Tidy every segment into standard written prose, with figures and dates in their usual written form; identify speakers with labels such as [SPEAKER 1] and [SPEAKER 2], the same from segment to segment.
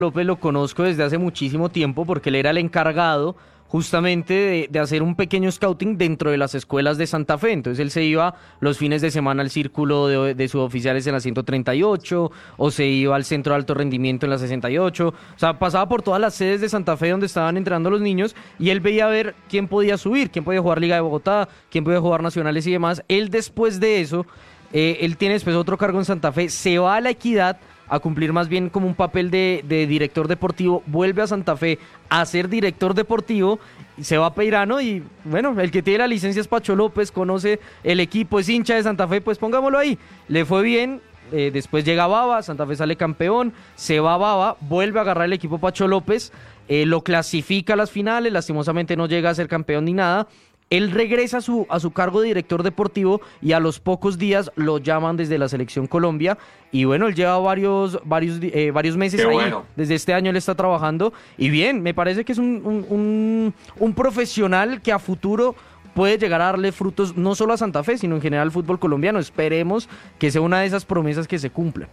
[SPEAKER 1] López lo conozco desde hace muchísimo tiempo porque él era el encargado justamente de hacer un pequeño scouting dentro de las escuelas de Santa Fe. Entonces él se iba los fines de semana al círculo de suboficiales en la 138 o se iba al centro de alto rendimiento en la 68. O sea, pasaba por todas las sedes de Santa Fe donde estaban entrenando los niños y él veía a ver quién podía subir, quién podía jugar Liga de Bogotá, quién podía jugar nacionales y demás. Él después de eso, él tiene después otro cargo en Santa Fe, se va a La Equidad a cumplir más bien como un papel de director deportivo, vuelve a Santa Fe a ser director deportivo, se va a Peirano y bueno, el que tiene la licencia es Pacho López, conoce el equipo, es hincha de Santa Fe, pues pongámoslo ahí, le fue bien, después llega Bava, Santa Fe sale campeón, se va a Bava, vuelve a agarrar el equipo Pacho López, lo clasifica a las finales, lastimosamente no llega a ser campeón ni nada. Él regresa a su cargo de director deportivo y a los pocos días lo llaman desde la Selección Colombia. Y bueno, él lleva varios meses
[SPEAKER 2] Qué
[SPEAKER 1] ahí.
[SPEAKER 2] bueno.
[SPEAKER 1] Desde este año él está trabajando. Y bien, me parece que es un profesional que a futuro puede llegar a darle frutos no solo a Santa Fe, sino en general al fútbol colombiano. Esperemos que sea una de esas promesas que se cumplan.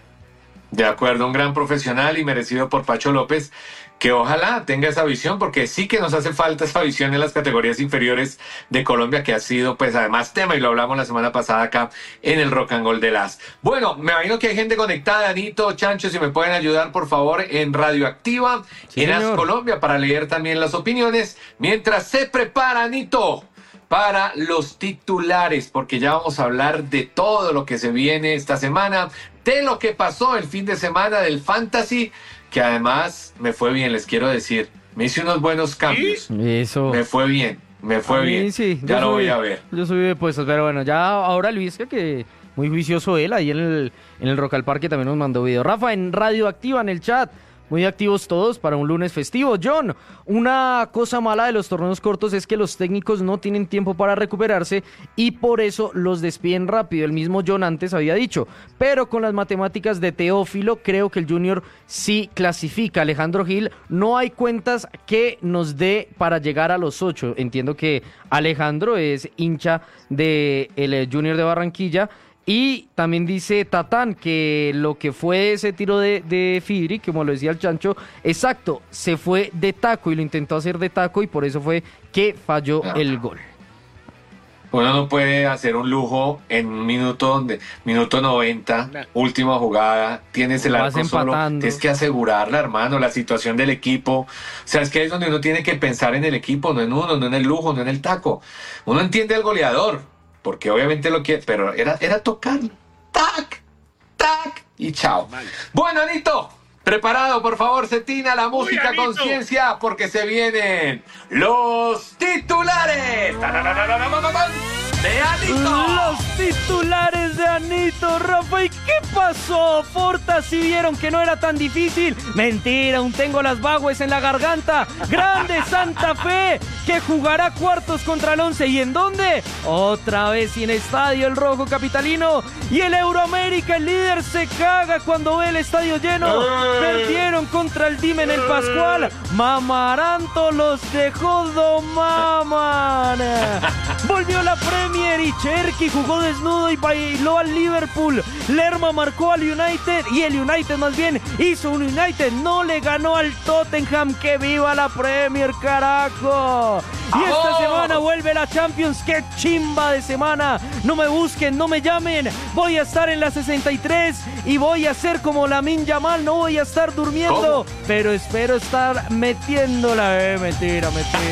[SPEAKER 2] De acuerdo, un gran profesional y merecido por Pacho López, que ojalá tenga esa visión, porque sí que nos hace falta esa visión en las categorías inferiores de Colombia, que ha sido pues además tema, y lo hablamos la semana pasada acá en el Rock and Roll de las. Bueno, me imagino que hay gente conectada, Anito, Chancho, si me pueden ayudar por favor en Radioactiva,
[SPEAKER 1] Sí,
[SPEAKER 2] en As
[SPEAKER 1] señor.
[SPEAKER 2] Colombia, para leer también las opiniones, mientras se prepara, Anito, para los titulares, porque ya vamos a hablar de todo lo que se viene esta semana, de lo que pasó el fin de semana del Fantasy, que además me fue bien, les quiero decir, me hice unos buenos cambios,
[SPEAKER 1] Eso.
[SPEAKER 2] me fue bien,
[SPEAKER 1] A mí
[SPEAKER 2] bien,
[SPEAKER 1] sí,
[SPEAKER 2] ya
[SPEAKER 1] yo
[SPEAKER 2] lo voy
[SPEAKER 1] subí-
[SPEAKER 2] a ver.
[SPEAKER 1] Yo subí de puestos, pero bueno, ya ahora Luis, que muy juicioso él, ahí en el Rock al Parque también nos mandó video. Rafa, en Radioactiva, en el chat, muy activos todos para un lunes festivo. John, una cosa mala de los torneos cortos es que los técnicos no tienen tiempo para recuperarse y por eso los despiden rápido. El mismo John antes había dicho, pero con las matemáticas de Teófilo creo que el Junior sí clasifica. Alejandro Gil, no hay cuentas que nos dé para llegar a los 8. Entiendo que Alejandro es hincha del Junior de Barranquilla. Y también dice Tatán que lo que fue ese tiro de Fidri, como lo decía el Chancho, exacto, se fue de taco y lo intentó hacer de taco y por eso fue que falló el gol.
[SPEAKER 2] Uno no puede hacer un lujo en un minuto 90, última jugada, tienes el
[SPEAKER 1] Vas
[SPEAKER 2] arco solo,
[SPEAKER 1] empatando.
[SPEAKER 2] tienes que asegurarla, hermano, la situación del equipo. O sea, es que ahí es donde uno tiene que pensar en el equipo, no en uno, no en el lujo, no en el taco. Uno entiende al goleador, porque obviamente lo quiere, pero era tocar, tac, tac, y chao. Bueno, Anito, preparado, por favor, Cetina, la música
[SPEAKER 3] Anito.
[SPEAKER 2] conciencia, porque se vienen los titulares. De Anito.
[SPEAKER 1] Los titulares de Anito, Rafa, ¿y qué pasó? Forta, si vieron que no era tan difícil. Mentira, aún tengo las bagües en la garganta. Grande Santa Fe, que jugará cuartos contra el Once. ¿Y en dónde? Otra vez sin estadio el rojo capitalino. Y el Euroamérica, el líder, se caga cuando ve el estadio lleno. Perdieron contra el Dime en el Pascual. Mamaranto los dejó domaman. Volvió la Premier y Cherky jugó desnudo y bailó al Liverpool. Lerma marcó al United y el United más bien hizo un United. No le ganó al Tottenham. ¡Que viva la Premier, carajo! Y esta semana vuelve la Champions. ¡Qué chimba de semana! No me busquen, no me llamen. Voy a estar en la 63 y voy a ser como Lamine Yamal. No voy a estar durmiendo, pero espero estar metiéndola. Mentira.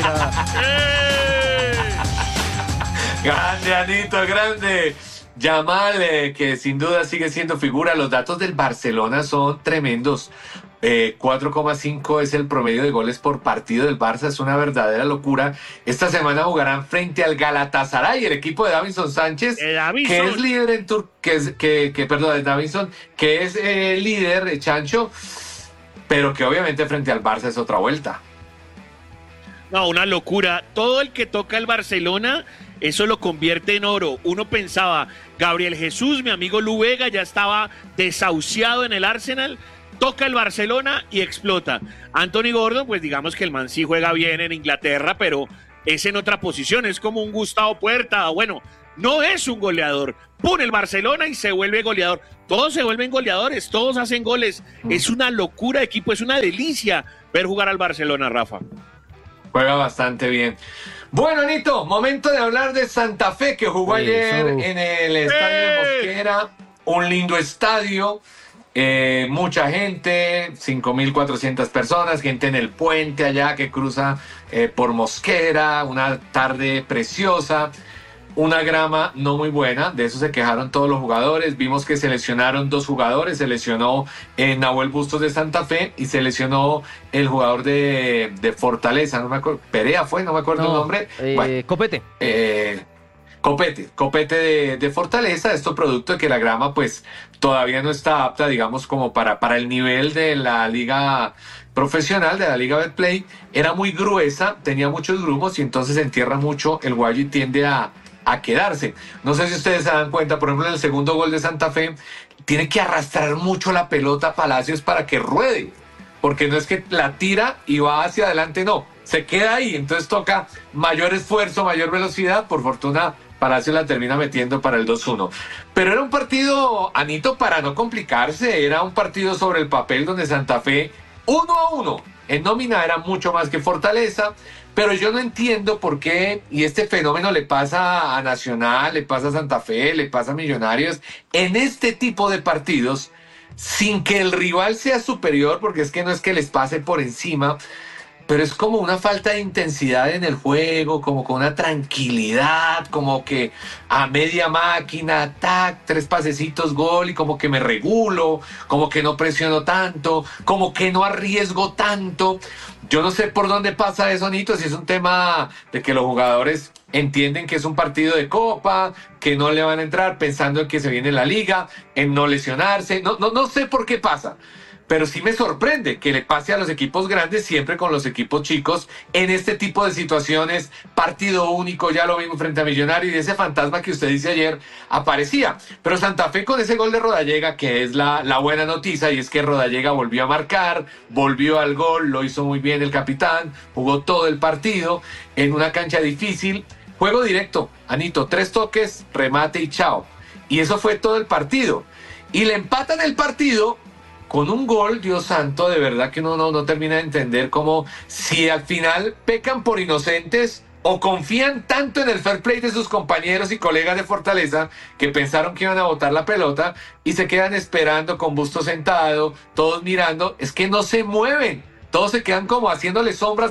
[SPEAKER 2] Grande, Anito, grande. Yamal, que sin duda sigue siendo figura. Los datos del Barcelona son tremendos. 4,5 es el promedio de goles por partido del Barça, es una verdadera locura. Esta semana jugarán frente al Galatasaray, el equipo de Davinson Sánchez, que es líder en de Davinson, que es líder, Chancho, pero que obviamente frente al Barça es otra vuelta.
[SPEAKER 3] No, una locura. Todo el que toca el Barcelona, eso lo convierte en oro. Uno pensaba, Gabriel Jesús, mi amigo Lu Vega, ya estaba desahuciado en el Arsenal. Toca el Barcelona y explota. Anthony Gordon, pues digamos que el man sí juega bien en Inglaterra, pero es en otra posición, es como un Gustavo Puerta. Bueno, no es un goleador. Pone el Barcelona y se vuelve goleador. Todos se vuelven goleadores, todos hacen goles. Es una locura de equipo, es una delicia ver jugar al Barcelona, Rafa.
[SPEAKER 2] Juega bastante bien. Bueno, Anito, momento de hablar de Santa Fe, que jugó ayer en el estadio de Mosquera. Un lindo estadio. Mucha gente, 5.400 personas, gente en el puente allá que cruza por Mosquera, una tarde preciosa, una grama no muy buena, de eso se quejaron todos los jugadores. Vimos que se lesionaron 2 jugadores, se lesionó Nahuel Bustos de Santa Fe y se lesionó el jugador de Fortaleza, no me acuerdo, Perea fue, no me acuerdo el nombre.
[SPEAKER 1] Bueno, Copete.
[SPEAKER 2] Copete de Fortaleza, esto producto de que la grama pues todavía no está apta, digamos, como para el nivel de la liga profesional, de la liga Betplay. Era muy gruesa, tenía muchos grumos y entonces se entierra mucho el guayo y tiende a quedarse. No sé si ustedes se dan cuenta, por ejemplo, en el segundo gol de Santa Fe, tiene que arrastrar mucho la pelota Palacios para que ruede, porque no es que la tira y va hacia adelante, no, se queda ahí, entonces toca mayor esfuerzo, mayor velocidad. Por fortuna Palacios la termina metiendo para el 2-1. Pero era un partido, Anito, para no complicarse, era un partido sobre el papel donde Santa Fe 1-1 en nómina era mucho más que Fortaleza, pero yo no entiendo por qué, y este fenómeno le pasa a Nacional, le pasa a Santa Fe, le pasa a Millonarios, en este tipo de partidos, sin que el rival sea superior, porque es que no es que les pase por encima, pero es como una falta de intensidad en el juego, como con una tranquilidad, como que a media máquina, tac, 3 pasecitos, gol, y como que me regulo, como que no presiono tanto, como que no arriesgo tanto. Yo no sé por dónde pasa eso, Nito, si es un tema de que los jugadores entienden que es un partido de copa, que no le van a entrar pensando en que se viene la liga, en no lesionarse, no sé por qué pasa. Pero sí me sorprende que le pase a los equipos grandes siempre con los equipos chicos en este tipo de situaciones. Partido único, ya lo vimos frente a Millonarios, y ese fantasma que usted dice ayer aparecía. Pero Santa Fe con ese gol de Rodallega, que es la buena noticia, y es que Rodallega volvió a marcar, volvió al gol, lo hizo muy bien el capitán, jugó todo el partido en una cancha difícil. Juego directo, Anito, 3 toques, remate y chao. Y eso fue todo el partido. Y le empatan el partido con un gol, Dios santo, de verdad que uno no termina de entender cómo, si al final pecan por inocentes o confían tanto en el fair play de sus compañeros y colegas de Fortaleza que pensaron que iban a botar la pelota y se quedan esperando con Bustos sentado, todos mirando, es que no se mueven, todos se quedan como haciéndole sombra,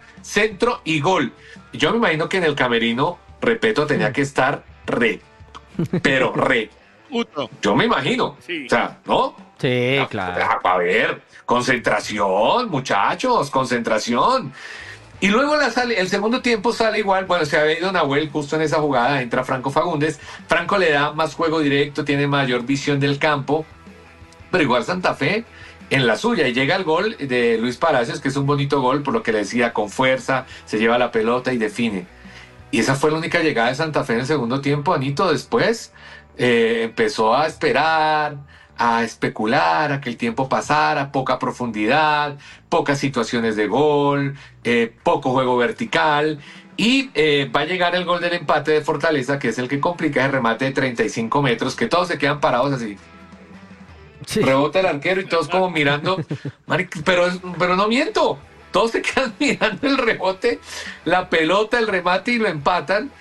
[SPEAKER 2] centro y gol. Yo me imagino que en el camerino, Repeto, tenía que estar pero yo me imagino, sí. O sea, ¿no?
[SPEAKER 1] Sí, claro.
[SPEAKER 2] A ver, concentración, muchachos, concentración. Y luego el segundo tiempo sale igual. Bueno, se había ido Nahuel justo en esa jugada, entra Franco Fagundes. Franco le da más juego directo, tiene mayor visión del campo, pero igual Santa Fe en la suya. Y llega el gol de Luis Palacios, que es un bonito gol, por lo que le decía, con fuerza, se lleva la pelota y define. Y esa fue la única llegada de Santa Fe en el segundo tiempo. Anito después empezó a esperar, a especular, a que el tiempo pasara, poca profundidad, pocas situaciones de gol, poco juego vertical, y va a llegar el gol del empate de Fortaleza, que es el que complica el remate de 35 metros, que todos se quedan parados así. Sí. Rebota el arquero y todos como mirando, pero no miento, todos se quedan mirando el rebote, la pelota, el remate, y lo empatan.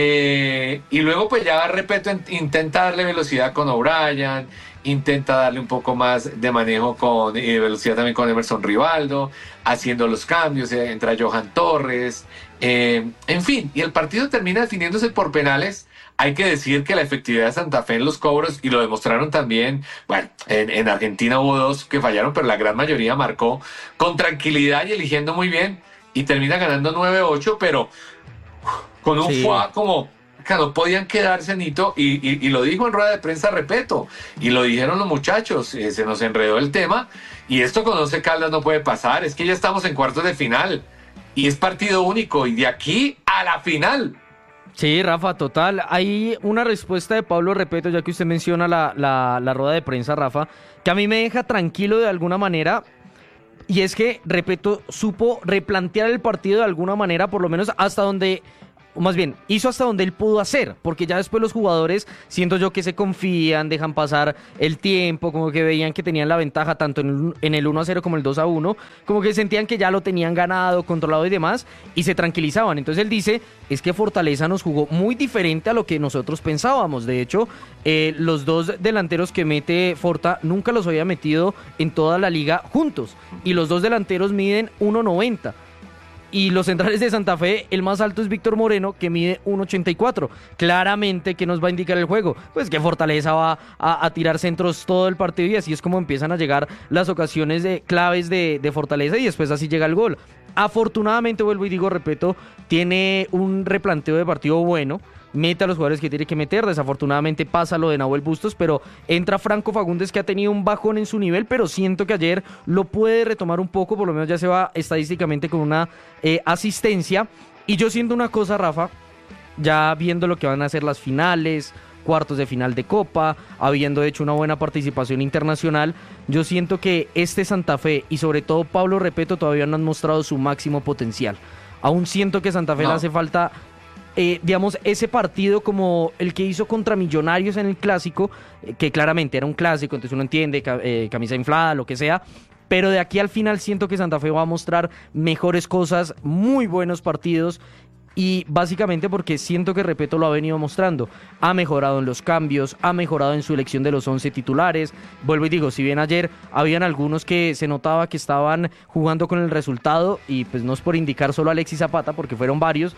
[SPEAKER 2] Y luego pues ya Repeto intenta darle velocidad con O'Brien, intenta darle un poco más de manejo con velocidad también con Emerson Rivaldo, haciendo los cambios, entra Johan Torres, en fin, y el partido termina definiéndose por penales. Hay que decir que la efectividad de Santa Fe en los cobros, y lo demostraron también, bueno, en Argentina hubo 2 que fallaron, pero la gran mayoría marcó con tranquilidad y eligiendo muy bien, y termina ganando 9-8, pero con un foie como que no podían quedarse, Nito, y lo dijo en rueda de prensa Repeto, y lo dijeron los muchachos, se nos enredó el tema, y esto con 11 Caldas no puede pasar, es que ya estamos en cuartos de final, y es partido único, y de aquí a la final.
[SPEAKER 1] Sí, Rafa, total. Hay una respuesta de Pablo Repeto, ya que usted menciona la rueda de prensa, Rafa, que a mí me deja tranquilo de alguna manera, y es que Repeto supo replantear el partido de alguna manera, por lo menos hasta donde o más bien, hizo hasta donde él pudo hacer, porque ya después los jugadores, siento yo que se confían, dejan pasar el tiempo, como que veían que tenían la ventaja tanto en el 1-0 como el 2-1, como que sentían que ya lo tenían ganado, controlado y demás, y se tranquilizaban. Entonces él dice, es que Fortaleza nos jugó muy diferente a lo que nosotros pensábamos. De hecho, los dos delanteros que mete Forta nunca los había metido en toda la liga juntos, y los dos delanteros miden 1.90. Y los centrales de Santa Fe, el más alto es Víctor Moreno, que mide 1.84. Claramente, ¿qué nos va a indicar el juego? Pues que Fortaleza va a tirar centros todo el partido, y así es como empiezan a llegar las ocasiones claves de Fortaleza, y después así llega el gol. Afortunadamente, vuelvo y digo, repito, tiene un replanteo de partido bueno, mete a los jugadores que tiene que meter. Desafortunadamente pasa lo de Nahuel Bustos, pero entra Franco Fagundes, que ha tenido un bajón en su nivel, pero siento que ayer lo puede retomar un poco, por lo menos ya se va estadísticamente con una asistencia. Y yo siento una cosa, Rafa, ya viendo lo que van a ser las finales, cuartos de final de Copa, habiendo hecho una buena participación internacional, yo siento que este Santa Fe y sobre todo Pablo Repeto todavía no han mostrado su máximo potencial. Aún siento que Santa Fe le hace falta digamos, ese partido como el que hizo contra Millonarios en el Clásico, que claramente era un clásico, entonces uno entiende, camisa inflada, lo que sea, pero de aquí al final siento que Santa Fe va a mostrar mejores cosas, muy buenos partidos, y básicamente porque siento que Repeto lo ha venido mostrando. Ha mejorado en los cambios, ha mejorado en su elección de los 11 titulares. Vuelvo y digo, si bien ayer habían algunos que se notaba que estaban jugando con el resultado, y pues no es por indicar solo a Alexis Zapata, porque fueron varios,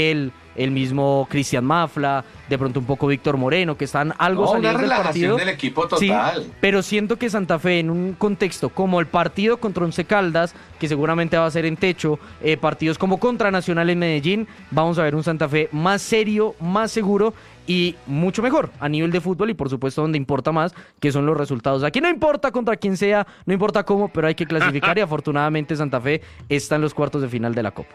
[SPEAKER 1] el mismo Cristian Mafla, de pronto un poco Víctor Moreno, que están algo salidos del partido.
[SPEAKER 2] Del equipo total.
[SPEAKER 1] Sí, pero siento que Santa Fe, en un contexto como el partido contra Once Caldas, que seguramente va a ser en techo, partidos como contra Nacional en Medellín, vamos a ver un Santa Fe más serio, más seguro y mucho mejor a nivel de fútbol, y por supuesto donde importa más, que son los resultados. Aquí no importa contra quién sea, no importa cómo, pero hay que clasificar y afortunadamente Santa Fe está en los cuartos de final de la Copa.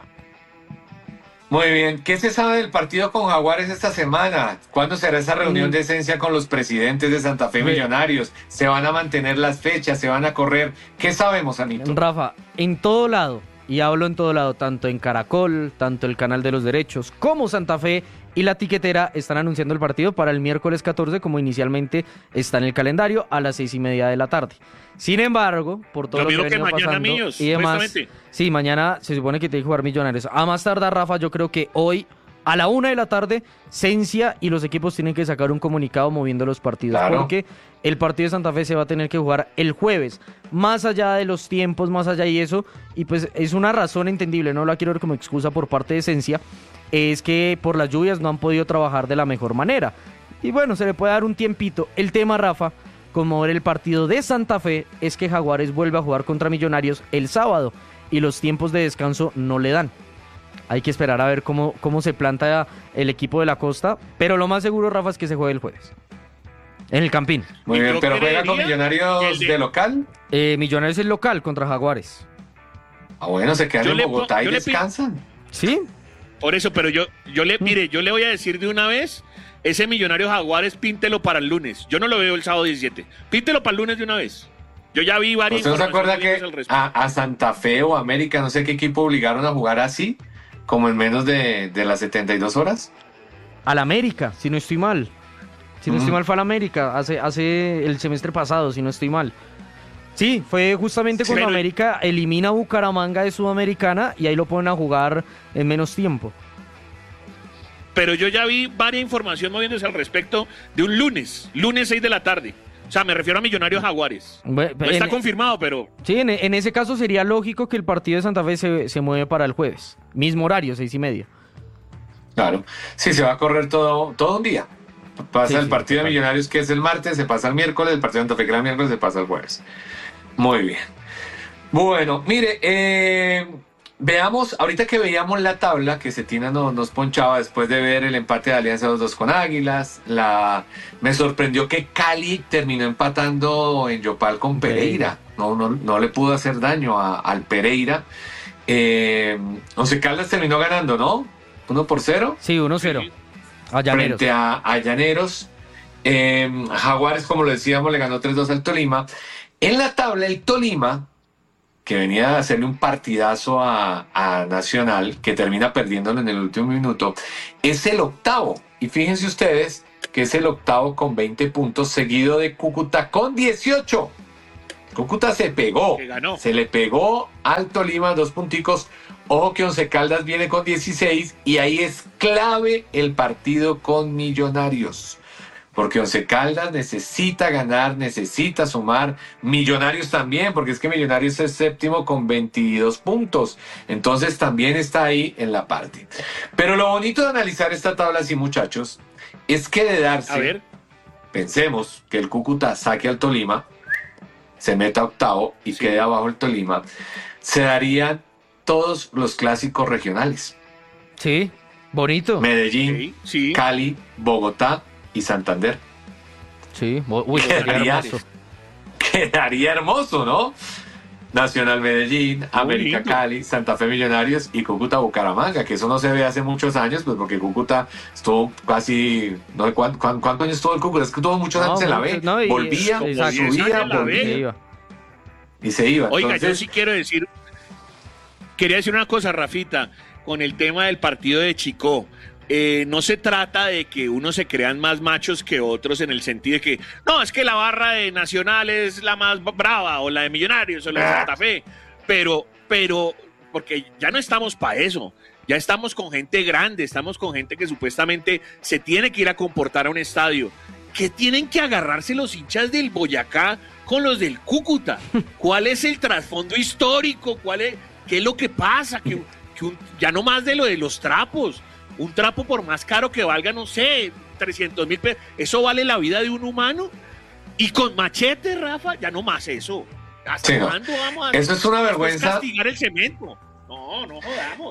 [SPEAKER 2] Muy bien, ¿qué se sabe del partido con Jaguares esta semana? ¿Cuándo será esa reunión de esencia con los presidentes de Santa Fe Millonarios? ¿Se van a mantener las fechas? ¿Se van a correr? ¿Qué sabemos, Anito?
[SPEAKER 1] Rafa, en todo lado, y hablo en todo lado, tanto en Caracol, tanto el Canal de los Derechos, como Santa Fe y La Tiquetera, están anunciando el partido para el miércoles 14, como inicialmente está en el calendario, a las 6:30 de la tarde. Sin embargo, por todo lo que venía pasando
[SPEAKER 3] míos,
[SPEAKER 1] y demás, sí, mañana se supone que tiene que jugar Millonarios. A más tardar, Rafa, yo creo que hoy, a la 1 de la tarde, Cencia y los equipos tienen que sacar un comunicado moviendo los partidos, claro, porque el partido de Santa Fe se va a tener que jugar el jueves, más allá de los tiempos, más allá y eso, y pues es una razón entendible, no la quiero ver como excusa por parte de Cencia, es que por las lluvias no han podido trabajar de la mejor manera, y bueno, se le puede dar un tiempito. El tema, Rafa, con mover el partido de Santa Fe, es que Jaguares vuelve a jugar contra Millonarios el sábado, y los tiempos de descanso no le dan. Hay que esperar a ver cómo se planta el equipo de la costa, pero lo más seguro, Rafa, es que se juegue el jueves, en el Campín.
[SPEAKER 2] Muy bien, pero ¿juega con Millonarios de local?
[SPEAKER 1] Millonarios es local contra Jaguares.
[SPEAKER 2] Ah, bueno, se quedan en Bogotá y descansan.
[SPEAKER 1] ¿Sí?
[SPEAKER 3] Por eso, pero mire, yo le voy a decir de una vez, ese Millonarios Jaguares, píntelo para el lunes. Yo no lo veo el sábado 17. Píntelo para el lunes de una vez. Yo ya vi varias.
[SPEAKER 2] ¿Usted no se acuerda que a Santa Fe o América, no sé qué equipo, obligaron a jugar así, como en menos de las 72 horas?
[SPEAKER 1] Al América, si no estoy mal. Si no estoy mal, fue al América hace el semestre pasado, si no estoy mal. Sí, fue justamente cuando América elimina a Bucaramanga de Sudamericana y ahí lo ponen a jugar en menos tiempo.
[SPEAKER 3] Pero yo ya vi varias información moviéndose al respecto de un lunes 6 de la tarde. O sea, me refiero a Millonarios Jaguares. No está confirmado, pero...
[SPEAKER 1] Sí, en ese caso sería lógico que el partido de Santa Fe se mueve para el jueves. Mismo horario, 6:30.
[SPEAKER 2] Claro. Sí, se va a correr todo un día. Pasa el partido de Millonarios, que es el martes, se pasa el miércoles, el partido de Santa Fe, que era el miércoles, se pasa el jueves. Muy bien. Bueno, mire, veamos, ahorita que veíamos la tabla que Cetina nos ponchaba después de ver el empate de Alianza 2-2 con Águilas, me sorprendió que Cali terminó empatando en Yopal con Pereira. No le pudo hacer daño al Pereira. Once Caldas terminó ganando, ¿no? 1-0.
[SPEAKER 1] Sí, 1-0. A Llaneros.
[SPEAKER 2] Frente a Llaneros. Jaguares, como lo decíamos, le ganó 3-2 al Tolima. En la tabla, el Tolima que venía a hacerle un partidazo a Nacional, que termina perdiéndolo en el último minuto, es el octavo. Y fíjense ustedes que es el octavo con 20 puntos, seguido de Cúcuta con 18. Cúcuta se pegó, se le pegó al Tolima 2 punticos. Ojo que Once Caldas viene con 16 y ahí es clave el partido con Millonarios. Porque Once Caldas necesita ganar, necesita sumar. Millonarios también, porque es que Millonarios es séptimo con 22 puntos. Entonces también está ahí en la parte. Pero lo bonito de analizar esta tabla así, muchachos, es que de darse, pensemos que el Cúcuta saque al Tolima, se meta octavo y quede abajo el Tolima, se darían todos los clásicos regionales.
[SPEAKER 1] Sí, bonito.
[SPEAKER 2] Medellín, Cali, Bogotá y Santander.
[SPEAKER 1] Sí, uy,
[SPEAKER 2] quedaría hermoso, ¿no? Nacional Medellín, América Cali, Santa Fe Millonarios y Cúcuta Bucaramanga, que eso no se ve hace muchos años, pues porque Cúcuta estuvo casi, no sé cuántos años estuvo el Cúcuta, es que tuvo muchos años en la B, volvía, subía, volvía y se iba.
[SPEAKER 3] Oiga, entonces, yo sí quería decir una cosa, Rafita, con el tema del partido de Chicó. No se trata de que unos se crean más machos que otros en el sentido de que, no, es que la barra de Nacional es la más brava, o la de Millonarios, o la de Santa Fe, pero, porque ya no estamos para eso, ya estamos con gente grande, estamos con gente que supuestamente se tiene que ir a comportar a un estadio. ¿Qué tienen que agarrarse los hinchas del Boyacá con los del Cúcuta? ¿Cuál es el trasfondo histórico? ¿Qué es lo que pasa? Ya no más de lo de los trapos. Un trapo, por más caro que valga, no sé, 300,000 pesos, ¿eso vale la vida de un humano? Y con machete, Rafa, ya no más eso. ¿Hasta cuándo vamos a
[SPEAKER 2] eso es una vergüenza.
[SPEAKER 3] Castigar el cemento? No jodamos.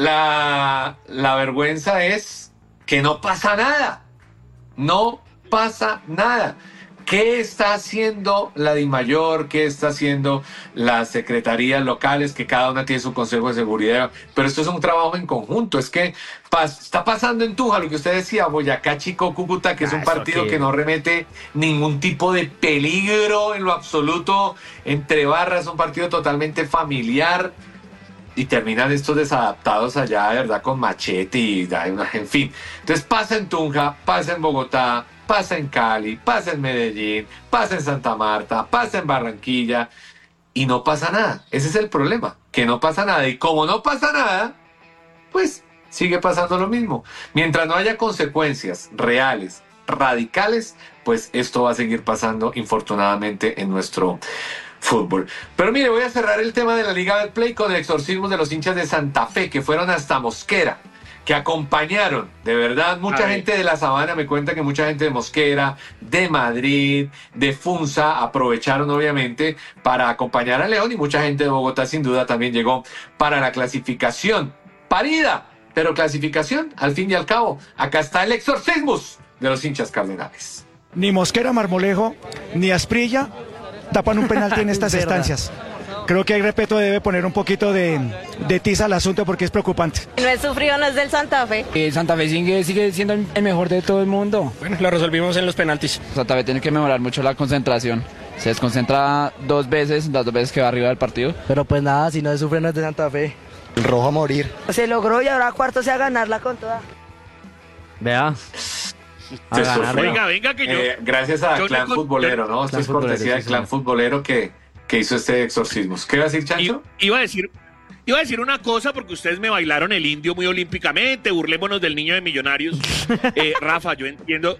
[SPEAKER 2] La vergüenza es que no pasa nada. No pasa nada. ¿Qué está haciendo la DIMAYOR? ¿Qué está haciendo las secretarías locales? Que cada una tiene su consejo de seguridad. Pero esto es un trabajo en conjunto. Es que está pasando en Tunja, lo que usted decía, Boyacá, Chico, Cúcuta, que es un partido que no remete ningún tipo de peligro en lo absoluto. Entre barras, un partido totalmente familiar. Y terminan estos desadaptados allá, de verdad, con machete y en fin. Entonces pasa en Tunja, pasa en Bogotá, pasa en Cali, pasa en Medellín, pasa en Santa Marta, pasa en Barranquilla y no pasa nada. Ese es el problema, que no pasa nada. Y como no pasa nada, pues sigue pasando lo mismo. Mientras no haya consecuencias reales, radicales, pues esto va a seguir pasando, infortunadamente, en nuestro fútbol. Pero mire, voy a cerrar el tema de la Liga Betplay con el exorcismo de los hinchas de Santa Fe, que fueron hasta Mosquera, que acompañaron, de verdad, mucha gente de la Sabana, me cuenta que mucha gente de Mosquera, de Madrid, de Funza, aprovecharon obviamente para acompañar a León, y mucha gente de Bogotá sin duda también llegó para la clasificación. Parida, pero clasificación, al fin y al cabo. Acá está el exorcismo de los hinchas cardenales.
[SPEAKER 4] Ni Mosquera, Marmolejo, ni Asprilla tapan un penalti en estas estancias. Creo que el Repeto debe poner un poquito de tiza al asunto porque es preocupante.
[SPEAKER 5] No es sufrido, no es del Santa Fe.
[SPEAKER 6] Santa Fe sigue siendo el mejor de todo el mundo.
[SPEAKER 7] Bueno, lo resolvimos en los penaltis.
[SPEAKER 6] Santa Fe tiene que mejorar mucho la concentración. Se desconcentra las dos veces que va arriba del partido.
[SPEAKER 8] Pero pues nada, si no se sufre no es de Santa Fe.
[SPEAKER 7] El rojo a morir.
[SPEAKER 5] Se logró y ahora cuarto se a ganarla con toda.
[SPEAKER 1] Vea.
[SPEAKER 3] Venga, que yo...
[SPEAKER 2] gracias a Clan Futbolero, ¿no? Esto es cortesía del Clan Futbolero que hizo este exorcismo. ¿Qué iba a decir, Chancho?
[SPEAKER 3] Iba a decir una cosa porque ustedes me bailaron el indio muy olímpicamente, burlémonos del niño de Millonarios. Rafa, yo entiendo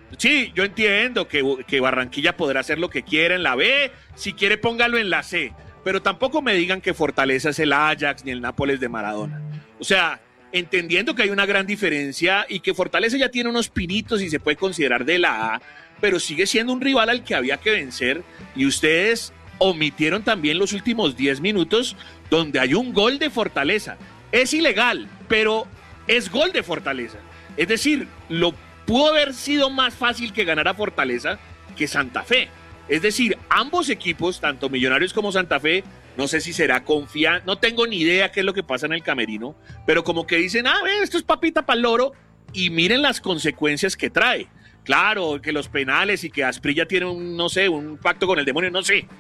[SPEAKER 3] que Barranquilla podrá hacer lo que quiera en la B, si quiere póngalo en la C, pero tampoco me digan que Fortaleza es el Ajax ni el Nápoles de Maradona. O sea, entendiendo que hay una gran diferencia y que Fortaleza ya tiene unos pinitos y se puede considerar de la A, pero sigue siendo un rival al que había que vencer, y ustedes omitieron también los últimos 10 minutos donde hay un gol de Fortaleza. Es ilegal, pero es gol de Fortaleza. Es decir, lo pudo haber sido más fácil que ganara Fortaleza que Santa Fe. Es decir, ambos equipos, tanto Millonarios como Santa Fe, no sé si será confianza, no tengo ni idea qué es lo que pasa en el camerino, pero como que dicen, esto es papita para el loro, y miren las consecuencias que trae. Claro, que los penales y que Asprilla tiene un pacto con el demonio, no sé.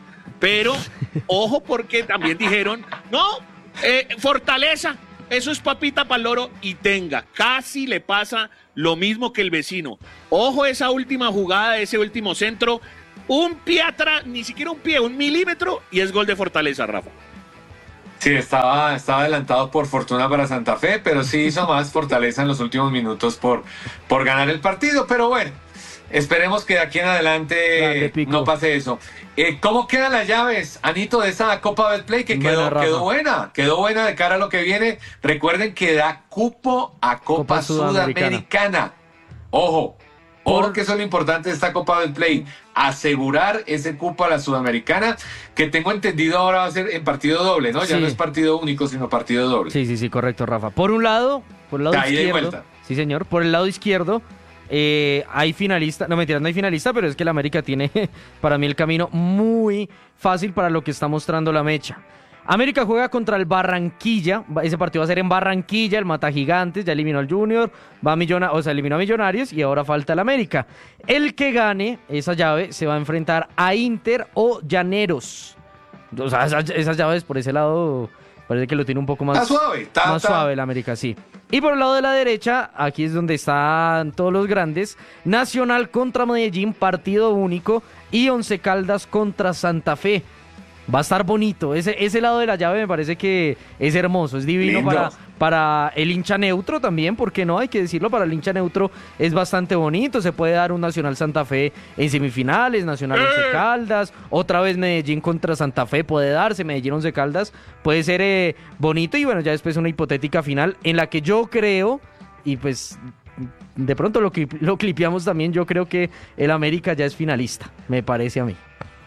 [SPEAKER 3] Pero, ojo, porque también dijeron, no, Fortaleza, eso es papita para el loro, y tenga, casi le pasa lo mismo que el vecino. Ojo esa última jugada, ese último centro, un pie atrás, ni siquiera un pie, 1 milímetro, y es gol de Fortaleza, Rafa.
[SPEAKER 2] Sí, estaba adelantado por fortuna para Santa Fe, pero sí hizo más Fortaleza en los últimos minutos por ganar el partido. Pero bueno, esperemos que de aquí en adelante no pase eso. ¿Cómo quedan las llaves, Anito, de esa Copa Betplay? Que quedó buena de cara a lo que viene. Recuerden que da cupo a Copa Sudamericana. Ojo que eso es lo importante de esta Copa Betplay, asegurar ese cupo a la Sudamericana, que tengo entendido ahora va a ser en partido doble, ¿no? Ya no es partido único, sino partido doble.
[SPEAKER 1] Sí, correcto, Rafa. Por un lado izquierdo. Sí, señor. Por el lado izquierdo hay finalista. No, mentira, no hay finalista, pero es que el América tiene, para mí, el camino muy fácil para lo que está mostrando la mecha. América juega contra el Barranquilla, ese partido va a ser en Barranquilla, el Mata Gigantes, ya eliminó al Junior, eliminó a Millonarios y ahora falta el América. El que gane esa llave se va a enfrentar a Inter o Llaneros. O sea, esas llaves por ese lado parece que lo tiene un poco más suave el América, sí. Y por el lado de la derecha, aquí es donde están todos los grandes, Nacional contra Medellín, partido único, y Once Caldas contra Santa Fe. Va a estar bonito, ese lado de la llave me parece que es hermoso, es divino para el hincha neutro también, porque no, hay que decirlo, para el hincha neutro es bastante bonito, se puede dar un Nacional Santa Fe en semifinales, Nacional Once Caldas, otra vez Medellín contra Santa Fe puede darse, Medellín Once Caldas, puede ser bonito, y bueno, ya después una hipotética final en la que yo creo, y pues de pronto lo clipeamos también, yo creo que el América ya es finalista, me parece a mí.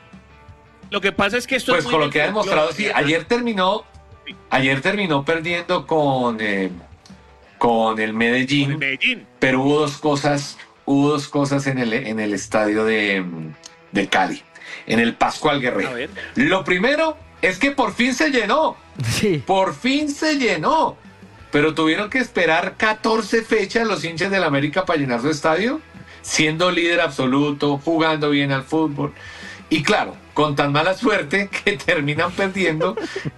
[SPEAKER 3] Lo que pasa es que esto
[SPEAKER 2] pues con lo que ha demostrado, sí, ayer terminó perdiendo con el Medellín, pero hubo dos cosas en el estadio de Cali, en el Pascual Guerrero. Lo primero es que por fin se llenó, pero tuvieron que esperar 14 fechas los hinchas del América para llenar su estadio, siendo líder absoluto, jugando bien al fútbol, y claro, con tan mala suerte que terminan perdiendo,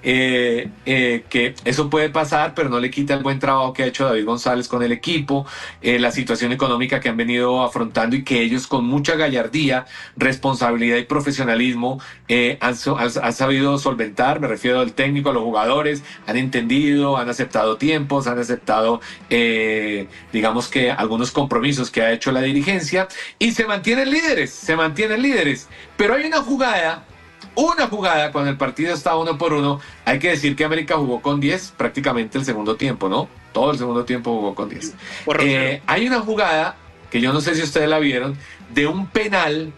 [SPEAKER 2] que eso puede pasar, pero no le quita el buen trabajo que ha hecho David González con el equipo, la situación económica que han venido afrontando y que ellos con mucha gallardía, responsabilidad y profesionalismo han sabido solventar. Me refiero al técnico, a los jugadores, han entendido, han aceptado tiempos, han aceptado, digamos que algunos compromisos que ha hecho la dirigencia, y se mantienen líderes, pero hay una jugada cuando el partido está 1-1, hay que decir que América jugó con 10 prácticamente el segundo tiempo, ¿no? Todo el segundo tiempo jugó con 10. Hay una jugada que yo no sé si ustedes la vieron, de un penal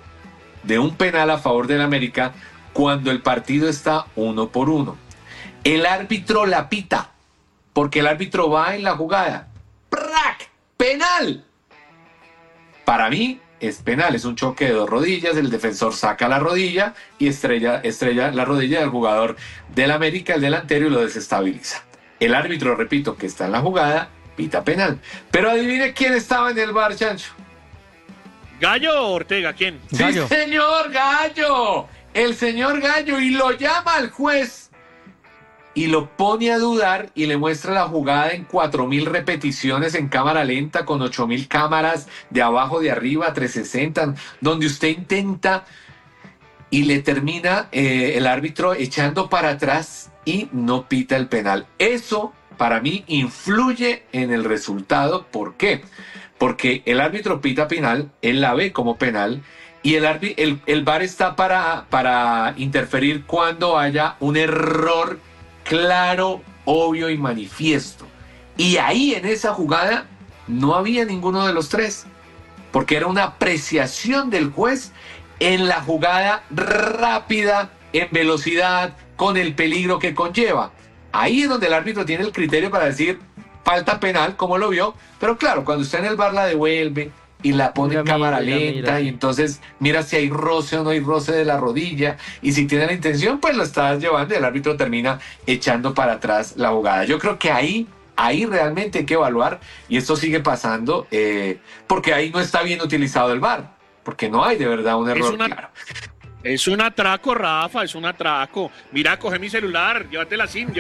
[SPEAKER 2] a favor del América cuando el partido está 1-1. El árbitro la pita, porque el árbitro va en la jugada. ¡Prac! ¡Penal! Para mí es penal, es un choque de dos rodillas, el defensor saca la rodilla y estrella la rodilla del jugador del América, el delantero, y lo desestabiliza. El árbitro, repito, que está en la jugada, pita penal. Pero adivine quién estaba en el bar, Chancho.
[SPEAKER 3] ¿Gallo o Ortega? ¿Quién?
[SPEAKER 2] Gallo. Sí, señor, Gallo. El señor Gallo, y lo llama al juez y lo pone a dudar y le muestra la jugada en 4.000 repeticiones en cámara lenta, con 8.000 cámaras de abajo, de arriba, 360, donde usted intenta y le termina el árbitro echando para atrás y no pita el penal. Eso para mí influye en el resultado. ¿Por qué? Porque el árbitro pita penal, él la ve como penal, y el VAR está para interferir cuando haya un error claro, obvio y manifiesto. Y ahí en esa jugada no había ninguno de los tres, porque era una apreciación del juez en la jugada rápida, en velocidad, con el peligro que conlleva. Ahí es donde el árbitro tiene el criterio para decir falta penal, como lo vio, pero claro, cuando usted en el VAR la devuelve y la pone en cámara lenta, y entonces mira si hay roce o no hay roce de la rodilla, y si tiene la intención, pues lo estás llevando y el árbitro termina echando para atrás la jugada. Yo creo que ahí realmente hay que evaluar, y esto sigue pasando, porque ahí no está bien utilizado el VAR, porque no hay de verdad un error claro.
[SPEAKER 3] Es un atraco, Rafa, es un atraco. Mira, coge mi celular, llévate la SIM.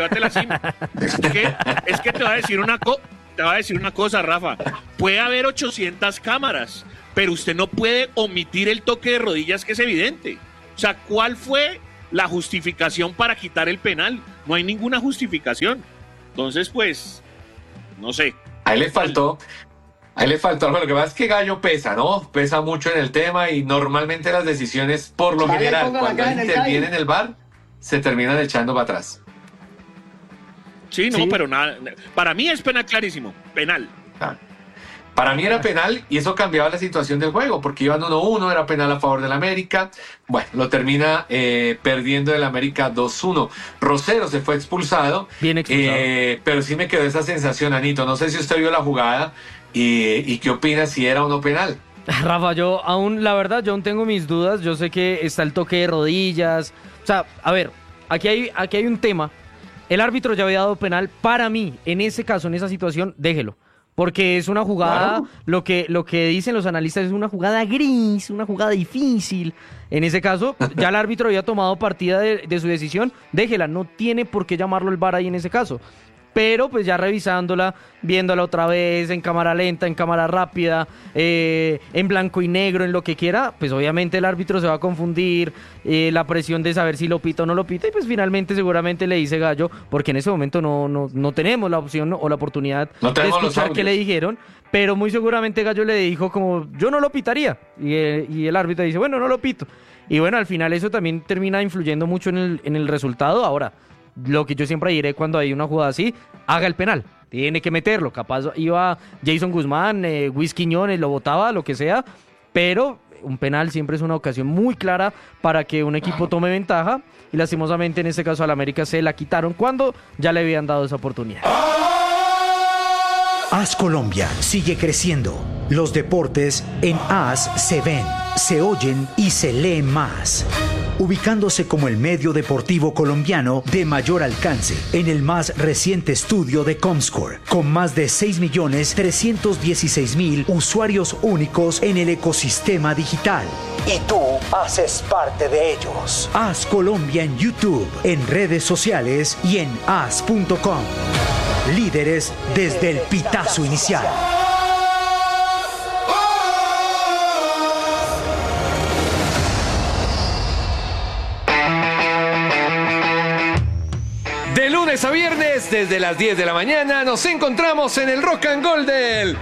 [SPEAKER 3] Es que te voy a decir una cosa, Rafa. Puede haber 800 cámaras, pero usted no puede omitir el toque de rodillas, que es evidente. O sea, ¿cuál fue la justificación para quitar el penal? No hay ninguna justificación. Entonces, pues, no sé.
[SPEAKER 2] Ahí le faltó algo. Lo que pasa es que Gallo pesa, ¿no? Pesa mucho en el tema y normalmente las decisiones, por lo general, cuando interviene en el VAR, se terminan echando para atrás.
[SPEAKER 3] Sí, no, pero nada. Para mí es penal clarísimo. Penal.
[SPEAKER 2] Para mí era penal y eso cambiaba la situación del juego, porque iban 1-1, era penal a favor del América. Bueno, lo termina perdiendo el América 2-1. Rosero se fue expulsado.
[SPEAKER 1] Bien expulsado.
[SPEAKER 2] Pero sí me quedó esa sensación, Anito. No sé si usted vio la jugada y qué opina si era o no penal.
[SPEAKER 1] Rafa, yo aún tengo mis dudas. Yo sé que está el toque de rodillas. O sea, a ver, aquí hay un tema. El árbitro ya había dado penal. Para mí, en ese caso, en esa situación, déjelo. Porque es una jugada, claro. Lo que dicen los analistas es una jugada gris, una jugada difícil. En ese caso, ya el árbitro había tomado partida de su decisión, déjela, no tiene por qué llamarlo el VAR ahí en ese caso. Pero pues ya revisándola, viéndola otra vez en cámara lenta, en cámara rápida, en blanco y negro, en lo que quiera, pues obviamente el árbitro se va a confundir, la presión de saber si lo pita o no lo pita, y pues finalmente seguramente le dice Gallo, porque en ese momento no tenemos la opción o la oportunidad de escuchar qué le dijeron, pero muy seguramente Gallo le dijo como, yo no lo pitaría, y el árbitro dice, bueno, no lo pito. Y bueno, al final eso también termina influyendo mucho en el resultado. Ahora, lo que yo siempre diré cuando hay una jugada así, haga el penal, tiene que meterlo. Capaz iba Jason Guzmán, Luis Quiñones, lo botaba, lo que sea, pero un penal siempre es una ocasión muy clara para que un equipo tome ventaja, y lastimosamente en este caso al América se la quitaron cuando ya le habían dado esa oportunidad.
[SPEAKER 9] AS Colombia sigue creciendo. Los deportes en AS se ven, se oyen y se leen más. Ubicándose como el medio deportivo colombiano de mayor alcance en el más reciente estudio de Comscore, con más de 6.316.000 usuarios únicos en el ecosistema digital. Y tú haces parte de ellos. AS Colombia en YouTube, en redes sociales y en as.com. Líderes desde el pitazo inicial.
[SPEAKER 10] De lunes a viernes, desde las 10 de la mañana, nos encontramos en el Rock and Roll del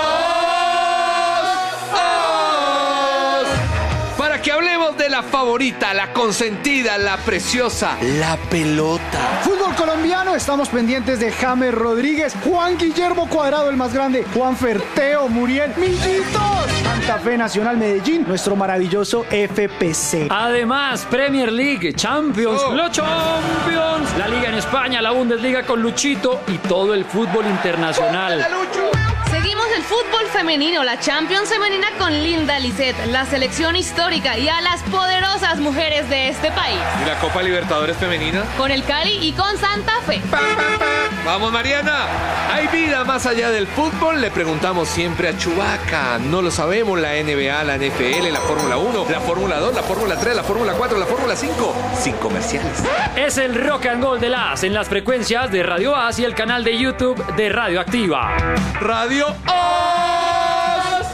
[SPEAKER 10] para que hablemos de la favorita, la consentida, la preciosa, la pelota.
[SPEAKER 4] Fútbol colombiano, estamos pendientes de James Rodríguez, Juan Guillermo Cuadrado, el más grande, Juan Ferteo, Muriel, Millitos, Santa Fe, Nacional, Medellín, nuestro maravilloso FPC.
[SPEAKER 11] Además, Premier League, Champions, los Champions, la Liga en España, la Bundesliga con Luchito y todo el fútbol internacional.
[SPEAKER 12] Seguimos el fútbol femenino, la Champions femenina con Linda Lisset, la selección histórica y a las poderosas mujeres de este país.
[SPEAKER 10] ¿Y la Copa Libertadores femenina?
[SPEAKER 12] Con el Cali y con Santa Fe.
[SPEAKER 10] ¡Vamos, Mariana! ¿Hay vida más allá del fútbol? Le preguntamos siempre a Chubaca. No lo sabemos, la NBA, la NFL, la Fórmula 1, la Fórmula 2, la Fórmula 3, la Fórmula 4, la Fórmula 5. Sin comerciales.
[SPEAKER 11] Es el Rock and Roll del AS en las frecuencias de Radio AS y el canal de YouTube de Radio Activa.
[SPEAKER 10] Radio AS.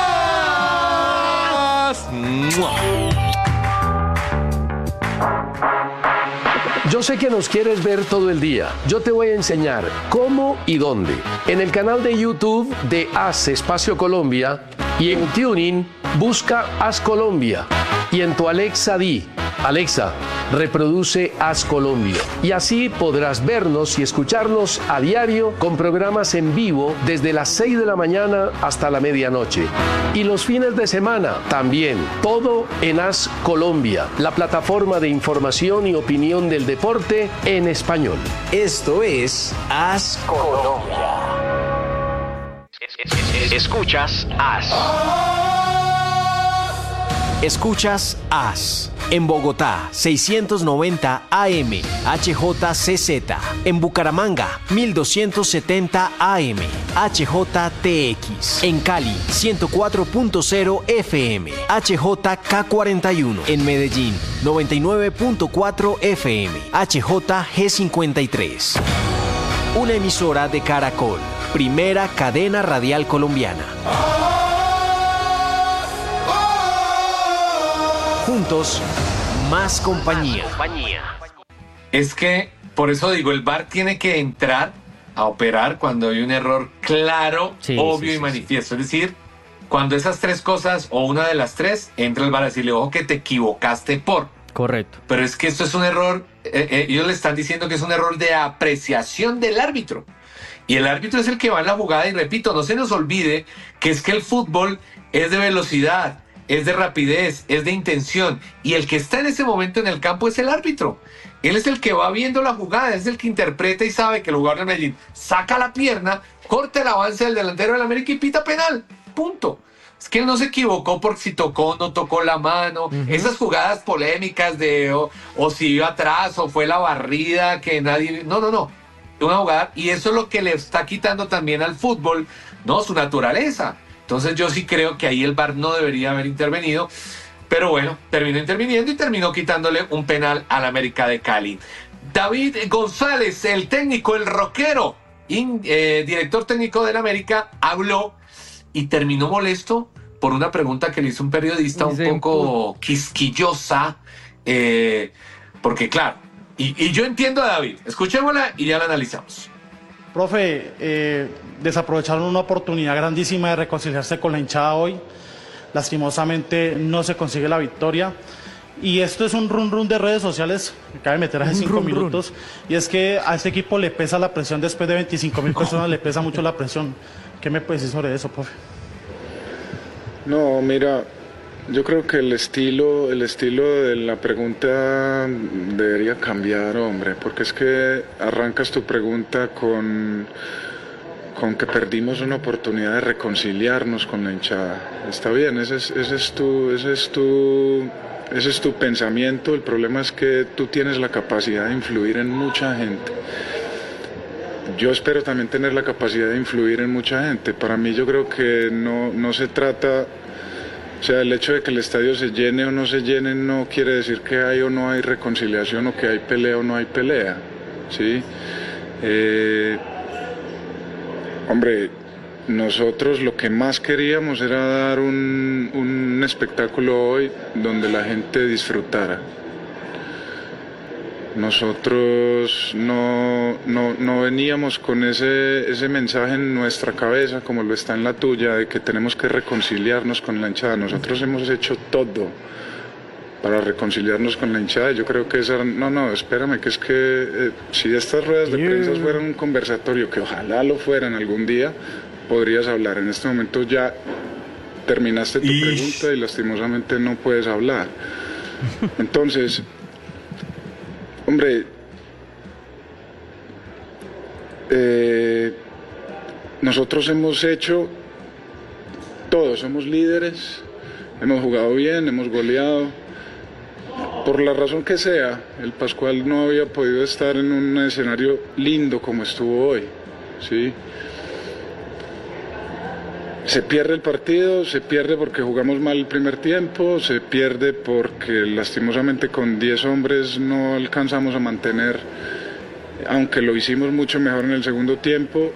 [SPEAKER 13] Yo sé que nos quieres ver todo el día. Yo te voy a enseñar cómo y dónde. En el canal de YouTube de AS Espacio Colombia y en TuneIn busca AS Colombia. Y en tu Alexa di, Alexa, reproduce AS Colombia. Y así podrás vernos y escucharnos a diario con programas en vivo desde las 6 de la mañana hasta la medianoche. Y los fines de semana también. Todo en AS Colombia, la plataforma de información y opinión del deporte en español.
[SPEAKER 9] Esto es AS Colombia.
[SPEAKER 14] Escuchas AS. Escuchas AS. En Bogotá, 690 AM, HJCZ. En Bucaramanga, 1270 AM, HJTX. En Cali, 104.0 FM, HJK41. En Medellín, 99.4 FM, HJG53. Una emisora de Caracol, primera cadena radial colombiana. Juntos, más compañía.
[SPEAKER 2] Es que, por eso digo, el VAR tiene que entrar a operar cuando hay un error claro, obvio y manifiesto. Es decir, cuando esas tres cosas, o una de las tres, entra el VAR a decirle, ojo que te equivocaste por.
[SPEAKER 1] Correcto.
[SPEAKER 2] Pero es que esto es un error, ellos le están diciendo que es un error de apreciación del árbitro. Y el árbitro es el que va en la jugada, y repito, no se nos olvide que es que el fútbol es de velocidad, es de rapidez, es de intención, y el que está en ese momento en el campo es el árbitro. Él es el que va viendo la jugada, es el que interpreta y sabe que el jugador de Medellín saca la pierna, corta el avance del delantero del América y pita penal, punto. Es que él no se equivocó por si tocó o no tocó la mano. Esas jugadas polémicas de o si iba atrás o fue la barrida que nadie... No. Una jugada, y eso es lo que le está quitando también al fútbol, ¿no? Su naturaleza. Entonces yo sí creo que ahí el VAR no debería haber intervenido, pero bueno, terminó interviniendo y terminó quitándole un penal al América de Cali. David González, el técnico, el rockero, director técnico del América, habló y terminó molesto por una pregunta que le hizo un periodista un poco quisquillosa, porque claro, y yo entiendo a David, escuchémosla y ya la analizamos.
[SPEAKER 15] Profe, desaprovecharon una oportunidad grandísima de reconciliarse con la hinchada hoy. Lastimosamente no se consigue la victoria. Y esto es un run de redes sociales que cabe meter hace 5 minutos. Y es que a este equipo le pesa la presión después de 25.000 personas, le pesa mucho la presión. ¿Qué me puedes decir sobre eso, profe?
[SPEAKER 16] No, mira, yo creo que el estilo de la pregunta debería cambiar, hombre, porque es que arrancas tu pregunta con que perdimos una oportunidad de reconciliarnos con la hinchada. Está bien, ese es tu pensamiento. El problema es que tú tienes la capacidad de influir en mucha gente. Yo espero también tener la capacidad de influir en mucha gente. Para mí yo creo que no se trata... O sea, el hecho de que el estadio se llene o no se llene no quiere decir que hay o no hay reconciliación o que hay pelea o no hay pelea, ¿sí? Hombre, nosotros lo que más queríamos era dar un espectáculo hoy donde la gente disfrutara. Nosotros no veníamos con ese mensaje en nuestra cabeza como lo está en la tuya de que tenemos que reconciliarnos con la hinchada. Nosotros hemos hecho todo para reconciliarnos con la hinchada. Yo creo que espérame, que es que si estas ruedas de prensa fueran un conversatorio, que ojalá lo fueran algún día, podrías hablar. En este momento ya terminaste tu pregunta y lastimosamente no puedes hablar. Entonces... Hombre, nosotros hemos hecho todo, somos líderes, hemos jugado bien, hemos goleado. Por la razón que sea, el Pascual no había podido estar en un escenario lindo como estuvo hoy, ¿sí? Se pierde el partido, se pierde porque jugamos mal el primer tiempo, se pierde porque lastimosamente con 10 hombres no alcanzamos a mantener, aunque lo hicimos mucho mejor en el segundo tiempo.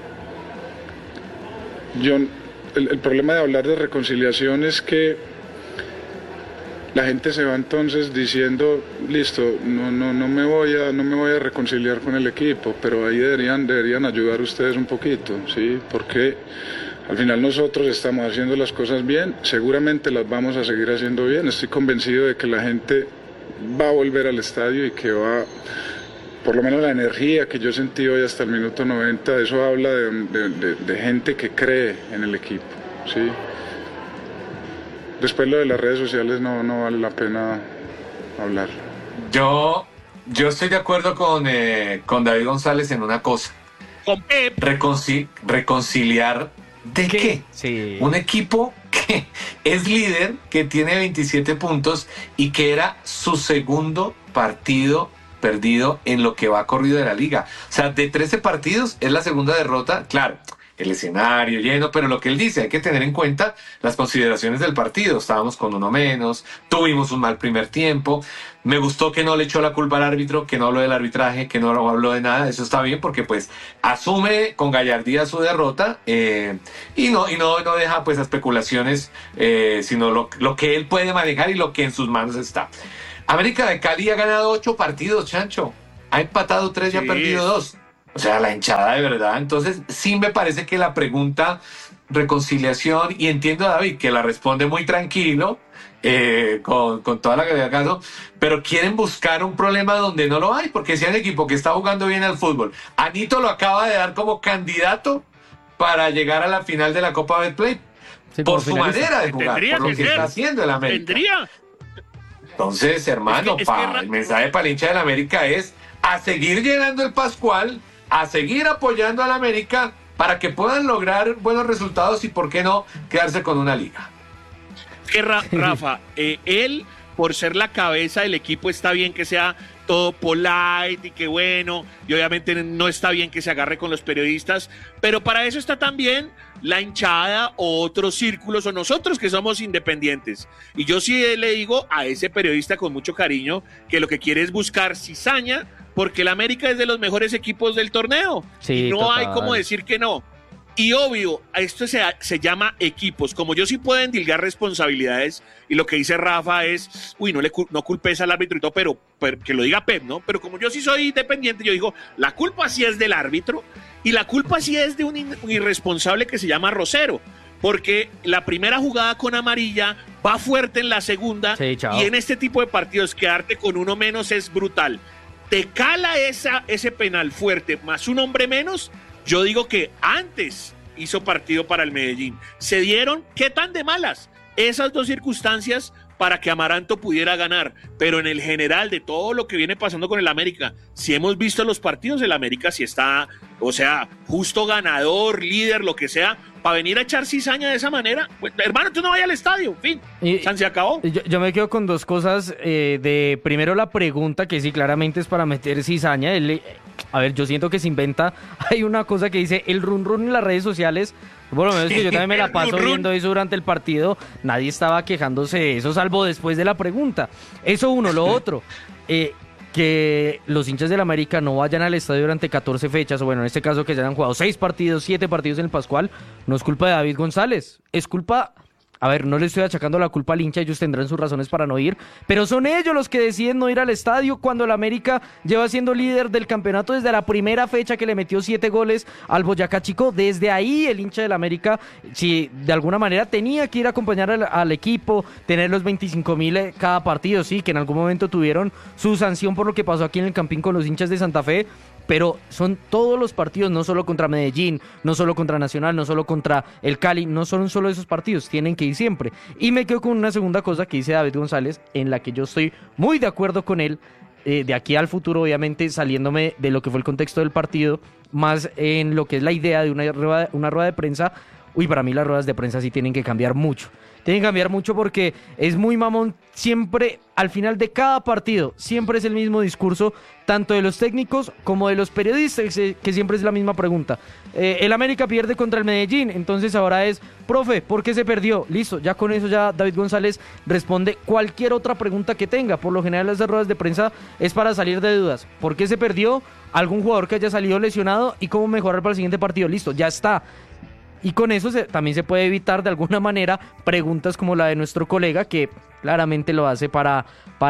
[SPEAKER 16] El problema de hablar de reconciliación es que la gente se va entonces diciendo, listo, no me voy a reconciliar con el equipo, pero ahí deberían ayudar ustedes un poquito, ¿sí? Porque al final nosotros estamos haciendo las cosas bien, seguramente las vamos a seguir haciendo bien. Estoy convencido de que la gente va a volver al estadio y que va, por lo menos la energía que yo sentí hoy hasta el minuto 90, eso habla de gente que cree en el equipo, ¿sí? Después lo de las redes sociales no vale la pena hablar.
[SPEAKER 2] Yo estoy de acuerdo con David González en una cosa.
[SPEAKER 3] Con Pep.
[SPEAKER 2] Reconciliar ¿de qué?
[SPEAKER 1] Sí.
[SPEAKER 2] Un equipo que es líder, que tiene 27 puntos y que era su segundo partido perdido en lo que va corrido de la liga. O sea, de 13 partidos es la segunda derrota. Claro, el escenario lleno, pero lo que él dice, hay que tener en cuenta las consideraciones del partido. Estábamos con uno menos, tuvimos un mal primer tiempo. Me gustó que no le echó la culpa al árbitro, que no habló del arbitraje, que no habló de nada. Eso está bien porque pues asume con gallardía su derrota y no deja pues especulaciones, sino lo que él puede manejar y lo que en sus manos está. América de Cali ha ganado 8 partidos, Chancho. Ha empatado 3 y ha perdido 2. O sea, la hinchada de verdad. Entonces, sí me parece que la pregunta reconciliación, y entiendo a David que la responde muy tranquilo, con toda la gravedad del caso, pero quieren buscar un problema donde no lo hay, porque si hay un equipo que está jugando bien al fútbol, Anito lo acaba de dar como candidato para llegar a la final de la Copa Betplay, sí, por su manera de jugar, por lo que está haciendo el América. Entonces, hermano, el mensaje para el hincha del América es a seguir llenando el Pascual, a seguir apoyando al América para que puedan lograr buenos resultados y, por qué no, quedarse con una liga.
[SPEAKER 3] Que Rafa, él, por ser la cabeza del equipo, está bien que sea todo polite y que bueno, y obviamente no está bien que se agarre con los periodistas, pero para eso está también la hinchada o otros círculos o nosotros que somos independientes. Y yo sí le digo a ese periodista con mucho cariño que lo que quiere es buscar cizaña, porque el América es de los mejores equipos del torneo. Sí, y no total. Hay como decir que no. Y obvio, esto se llama equipos. Como yo sí puedo endilgar responsabilidades, y lo que dice Rafa es, no culpes al árbitro y todo, pero que lo diga Pep, ¿no? Pero como yo sí soy independiente, yo digo, la culpa sí es del árbitro, y la culpa sí es de un irresponsable que se llama Rosero, porque la primera jugada con amarilla va fuerte en la segunda, sí, y en este tipo de partidos quedarte con uno menos es brutal. Te cala ese penal fuerte más un hombre menos. Yo digo que antes hizo partido para el Medellín. Se dieron, ¿qué tan de malas? Esas dos circunstancias para que Amaranto pudiera ganar. Pero en el general de todo lo que viene pasando con el América, si hemos visto los partidos, el América sí está, o sea, justo ganador, líder, lo que sea, para venir a echar cizaña de esa manera, pues, hermano, tú no vayas al estadio, en fin, se acabó.
[SPEAKER 1] Yo me quedo con dos cosas, de primero la pregunta, que sí, claramente es para meter cizaña. A ver, yo siento que se inventa, hay una cosa que dice el run run en las redes sociales, por lo menos que yo también me la paso viendo eso durante el partido, nadie estaba quejándose de eso, salvo después de la pregunta. Eso uno, lo otro, que los hinchas del América no vayan al estadio durante 14 fechas, o bueno, en este caso que se hayan jugado 6 partidos, 7 partidos en el Pascual, no es culpa de David González, es culpa... A ver, no le estoy achacando la culpa al hincha, ellos tendrán sus razones para no ir, pero son ellos los que deciden no ir al estadio cuando el América lleva siendo líder del campeonato desde la primera fecha que le metió 7 goles al Boyacá Chico. Desde ahí el hincha del América, si de alguna manera tenía que ir a acompañar al equipo, tener los 25,000 cada partido, sí, que en algún momento tuvieron su sanción por lo que pasó aquí en el Campín con los hinchas de Santa Fe, pero son todos los partidos, no solo contra Medellín, no solo contra Nacional, no solo contra el Cali, no son solo esos partidos, tienen que ir siempre. Y me quedo con una segunda cosa que dice David González, en la que yo estoy muy de acuerdo con él, de aquí al futuro, obviamente, saliéndome de lo que fue el contexto del partido, más en lo que es la idea de una rueda de prensa. Para mí las ruedas de prensa sí tienen que cambiar mucho. Tienen que cambiar mucho porque es muy mamón. Siempre, al final de cada partido, siempre es el mismo discurso, tanto de los técnicos como de los periodistas, que siempre es la misma pregunta. El América pierde contra el Medellín, entonces ahora es, profe, ¿por qué se perdió? Listo, ya con eso ya David González responde cualquier otra pregunta que tenga. Por lo general las ruedas de prensa es para salir de dudas. ¿Por qué se perdió? ¿Algún jugador que haya salido lesionado? ¿Y cómo mejorar para el siguiente partido? Listo, ya está. Y con eso también se puede evitar de alguna manera preguntas como la de nuestro colega, que claramente lo hace para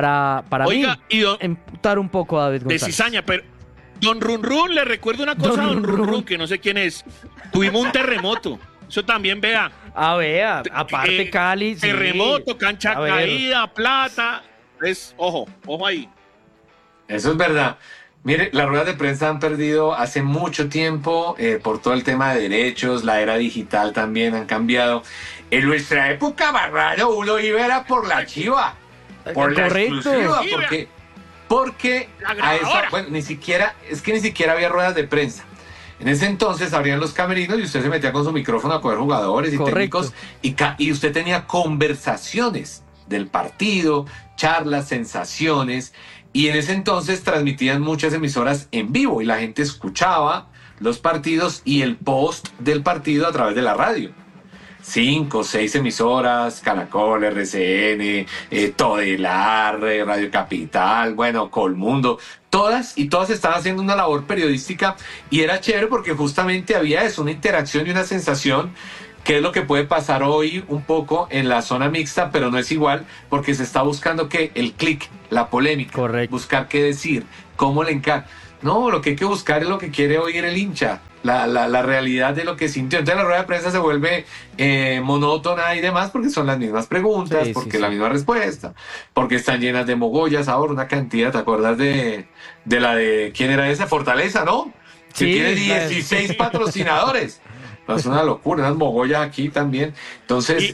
[SPEAKER 3] Oiga,
[SPEAKER 1] mí, emputar un poco a David González.
[SPEAKER 3] De cizaña, pero Don Run Run, le recuerdo una cosa a Don Run Run, que no sé quién es. Tuvimos un terremoto, eso también, vea.
[SPEAKER 1] Vea, aparte Cali. Sí.
[SPEAKER 3] Terremoto, cancha caída, plata. Ojo ahí.
[SPEAKER 2] Eso es verdad. Mire, las ruedas de prensa han perdido hace mucho tiempo por todo el tema de derechos, la era digital también han cambiado. En nuestra época, Barrano, uno iba era por la chiva, por la exclusiva, porque ni siquiera había ruedas de prensa. En ese entonces abrían los camerinos y usted se metía con su micrófono a coger jugadores y técnicos y usted tenía conversaciones del partido, charlas, sensaciones, y en ese entonces transmitían muchas emisoras en vivo y la gente escuchaba los partidos y el post del partido a través de la radio. 5 o 6 emisoras, Caracol, RCN, Todelar, Radio Capital, bueno, Colmundo, todas estaban haciendo una labor periodística y era chévere porque justamente había eso, una interacción y una sensación, que es lo que puede pasar hoy un poco en la zona mixta, pero no es igual porque se está buscando que el clic, la polémica, buscar qué decir, cómo le encaja. No, lo que hay que buscar es lo que quiere oír el hincha, la realidad de lo que sintió. Entonces la rueda de prensa se vuelve monótona y demás porque son las mismas preguntas, porque es la misma respuesta, porque están llenas de mogollas ahora, una cantidad. ¿Te acuerdas de la de quién era esa? Fortaleza, ¿no? Que tiene 16 patrocinadores. No, es una locura, unas mogollas aquí también. Entonces,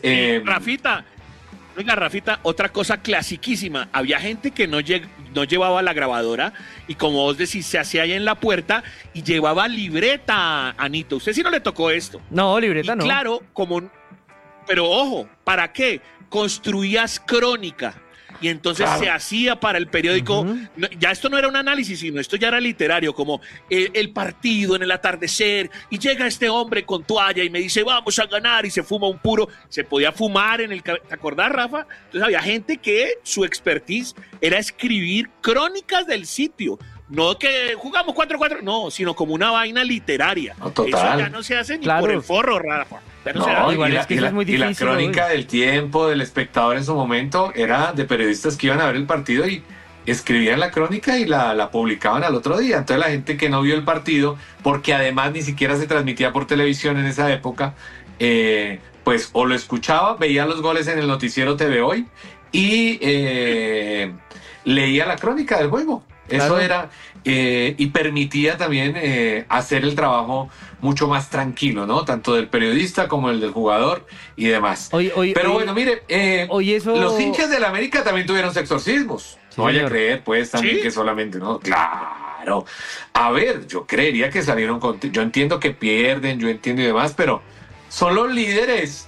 [SPEAKER 3] Rafita, otra cosa clasiquísima. Había gente que no llevaba la grabadora y, como vos decís, se hacía ahí en la puerta y llevaba libreta, Anito. ¿Usted sí no le tocó esto?
[SPEAKER 1] No, libreta no.
[SPEAKER 3] Claro, pero ojo, ¿para qué? Construías crónica. Y entonces se hacía para el periódico, ya esto no era un análisis, sino esto ya era literario, como el partido en el atardecer, y llega este hombre con toalla y me dice, vamos a ganar, y se fuma un puro, se podía fumar en el... ¿Te acordás, Rafa? Entonces había gente que su expertise era escribir crónicas del sitio. No que jugamos 4-4, no, sino como una vaina literaria.
[SPEAKER 2] No, total.
[SPEAKER 3] Eso ya no se hace ni por el forro, Rafa.
[SPEAKER 2] Y la crónica del tiempo del espectador en su momento era de periodistas que iban a ver el partido y escribían la crónica y la publicaban al otro día. Entonces la gente que no vio el partido, porque además ni siquiera se transmitía por televisión en esa época, pues o lo escuchaba, veía los goles en el noticiero TV Hoy y leía la crónica del juego. Eso era, y permitía también hacer el trabajo mucho más tranquilo, ¿no? Tanto del periodista como el del jugador y demás. Pero bueno, mire, los hinchas del América también tuvieron exorcismos. Sí, no vaya a creer, pues, también que solamente, ¿no? Claro. A ver, yo creería que salieron con... Yo entiendo que pierden, yo entiendo y demás, pero son los líderes.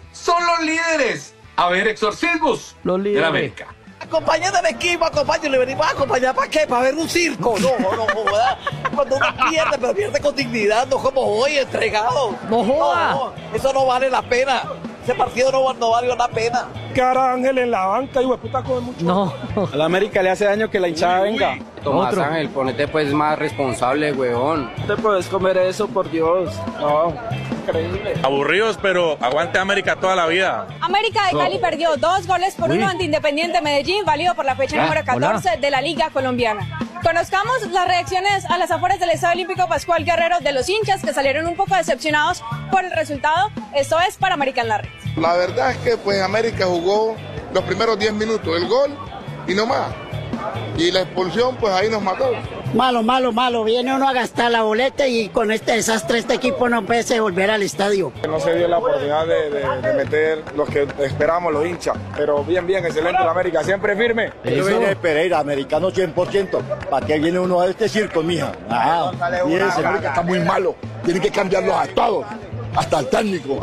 [SPEAKER 2] A ver, exorcismos del América.
[SPEAKER 17] Acompañen al equipo, acompáñenle, venimos a acompañar, ¿para qué? ¿Para ver un circo? No, joda. Cuando uno pierde, pero pierde con dignidad, no como hoy, entregado.
[SPEAKER 1] No joda.
[SPEAKER 17] No, eso no vale la pena. Ese partido no valió la pena.
[SPEAKER 7] Cara Ángel en la banca, y puta come mucho.
[SPEAKER 1] No.
[SPEAKER 7] A la América le hace daño que la hinchada venga.
[SPEAKER 18] Tomás Ángel, ponete pues más responsable, weón.
[SPEAKER 7] No te puedes comer eso, por Dios. No. Increíble.
[SPEAKER 19] Aburridos, pero aguante América toda la vida.
[SPEAKER 20] América de Cali perdió 2-1 ante Independiente Medellín, válido por la fecha número 14 de la Liga Colombiana. Conozcamos las reacciones a las afueras del Estadio Olímpico Pascual Guerrero de los hinchas que salieron un poco decepcionados por el resultado. Esto es para América en la Red.
[SPEAKER 21] La verdad es que pues América jugó los primeros 10 minutos, el gol y no más. Y la expulsión pues ahí nos mató.
[SPEAKER 22] Malo. Viene uno a gastar la boleta y con este desastre este equipo no puede volver al estadio.
[SPEAKER 7] No se dio la oportunidad de meter los que esperamos los hinchas. Pero bien, excelente la América, siempre firme.
[SPEAKER 22] Yo viene de Pereira, americano 100%. ¿Para qué viene uno a este circo, mija?
[SPEAKER 21] Miren, ese América está muy malo. Tienen que cambiarlos a todos. Hasta el técnico.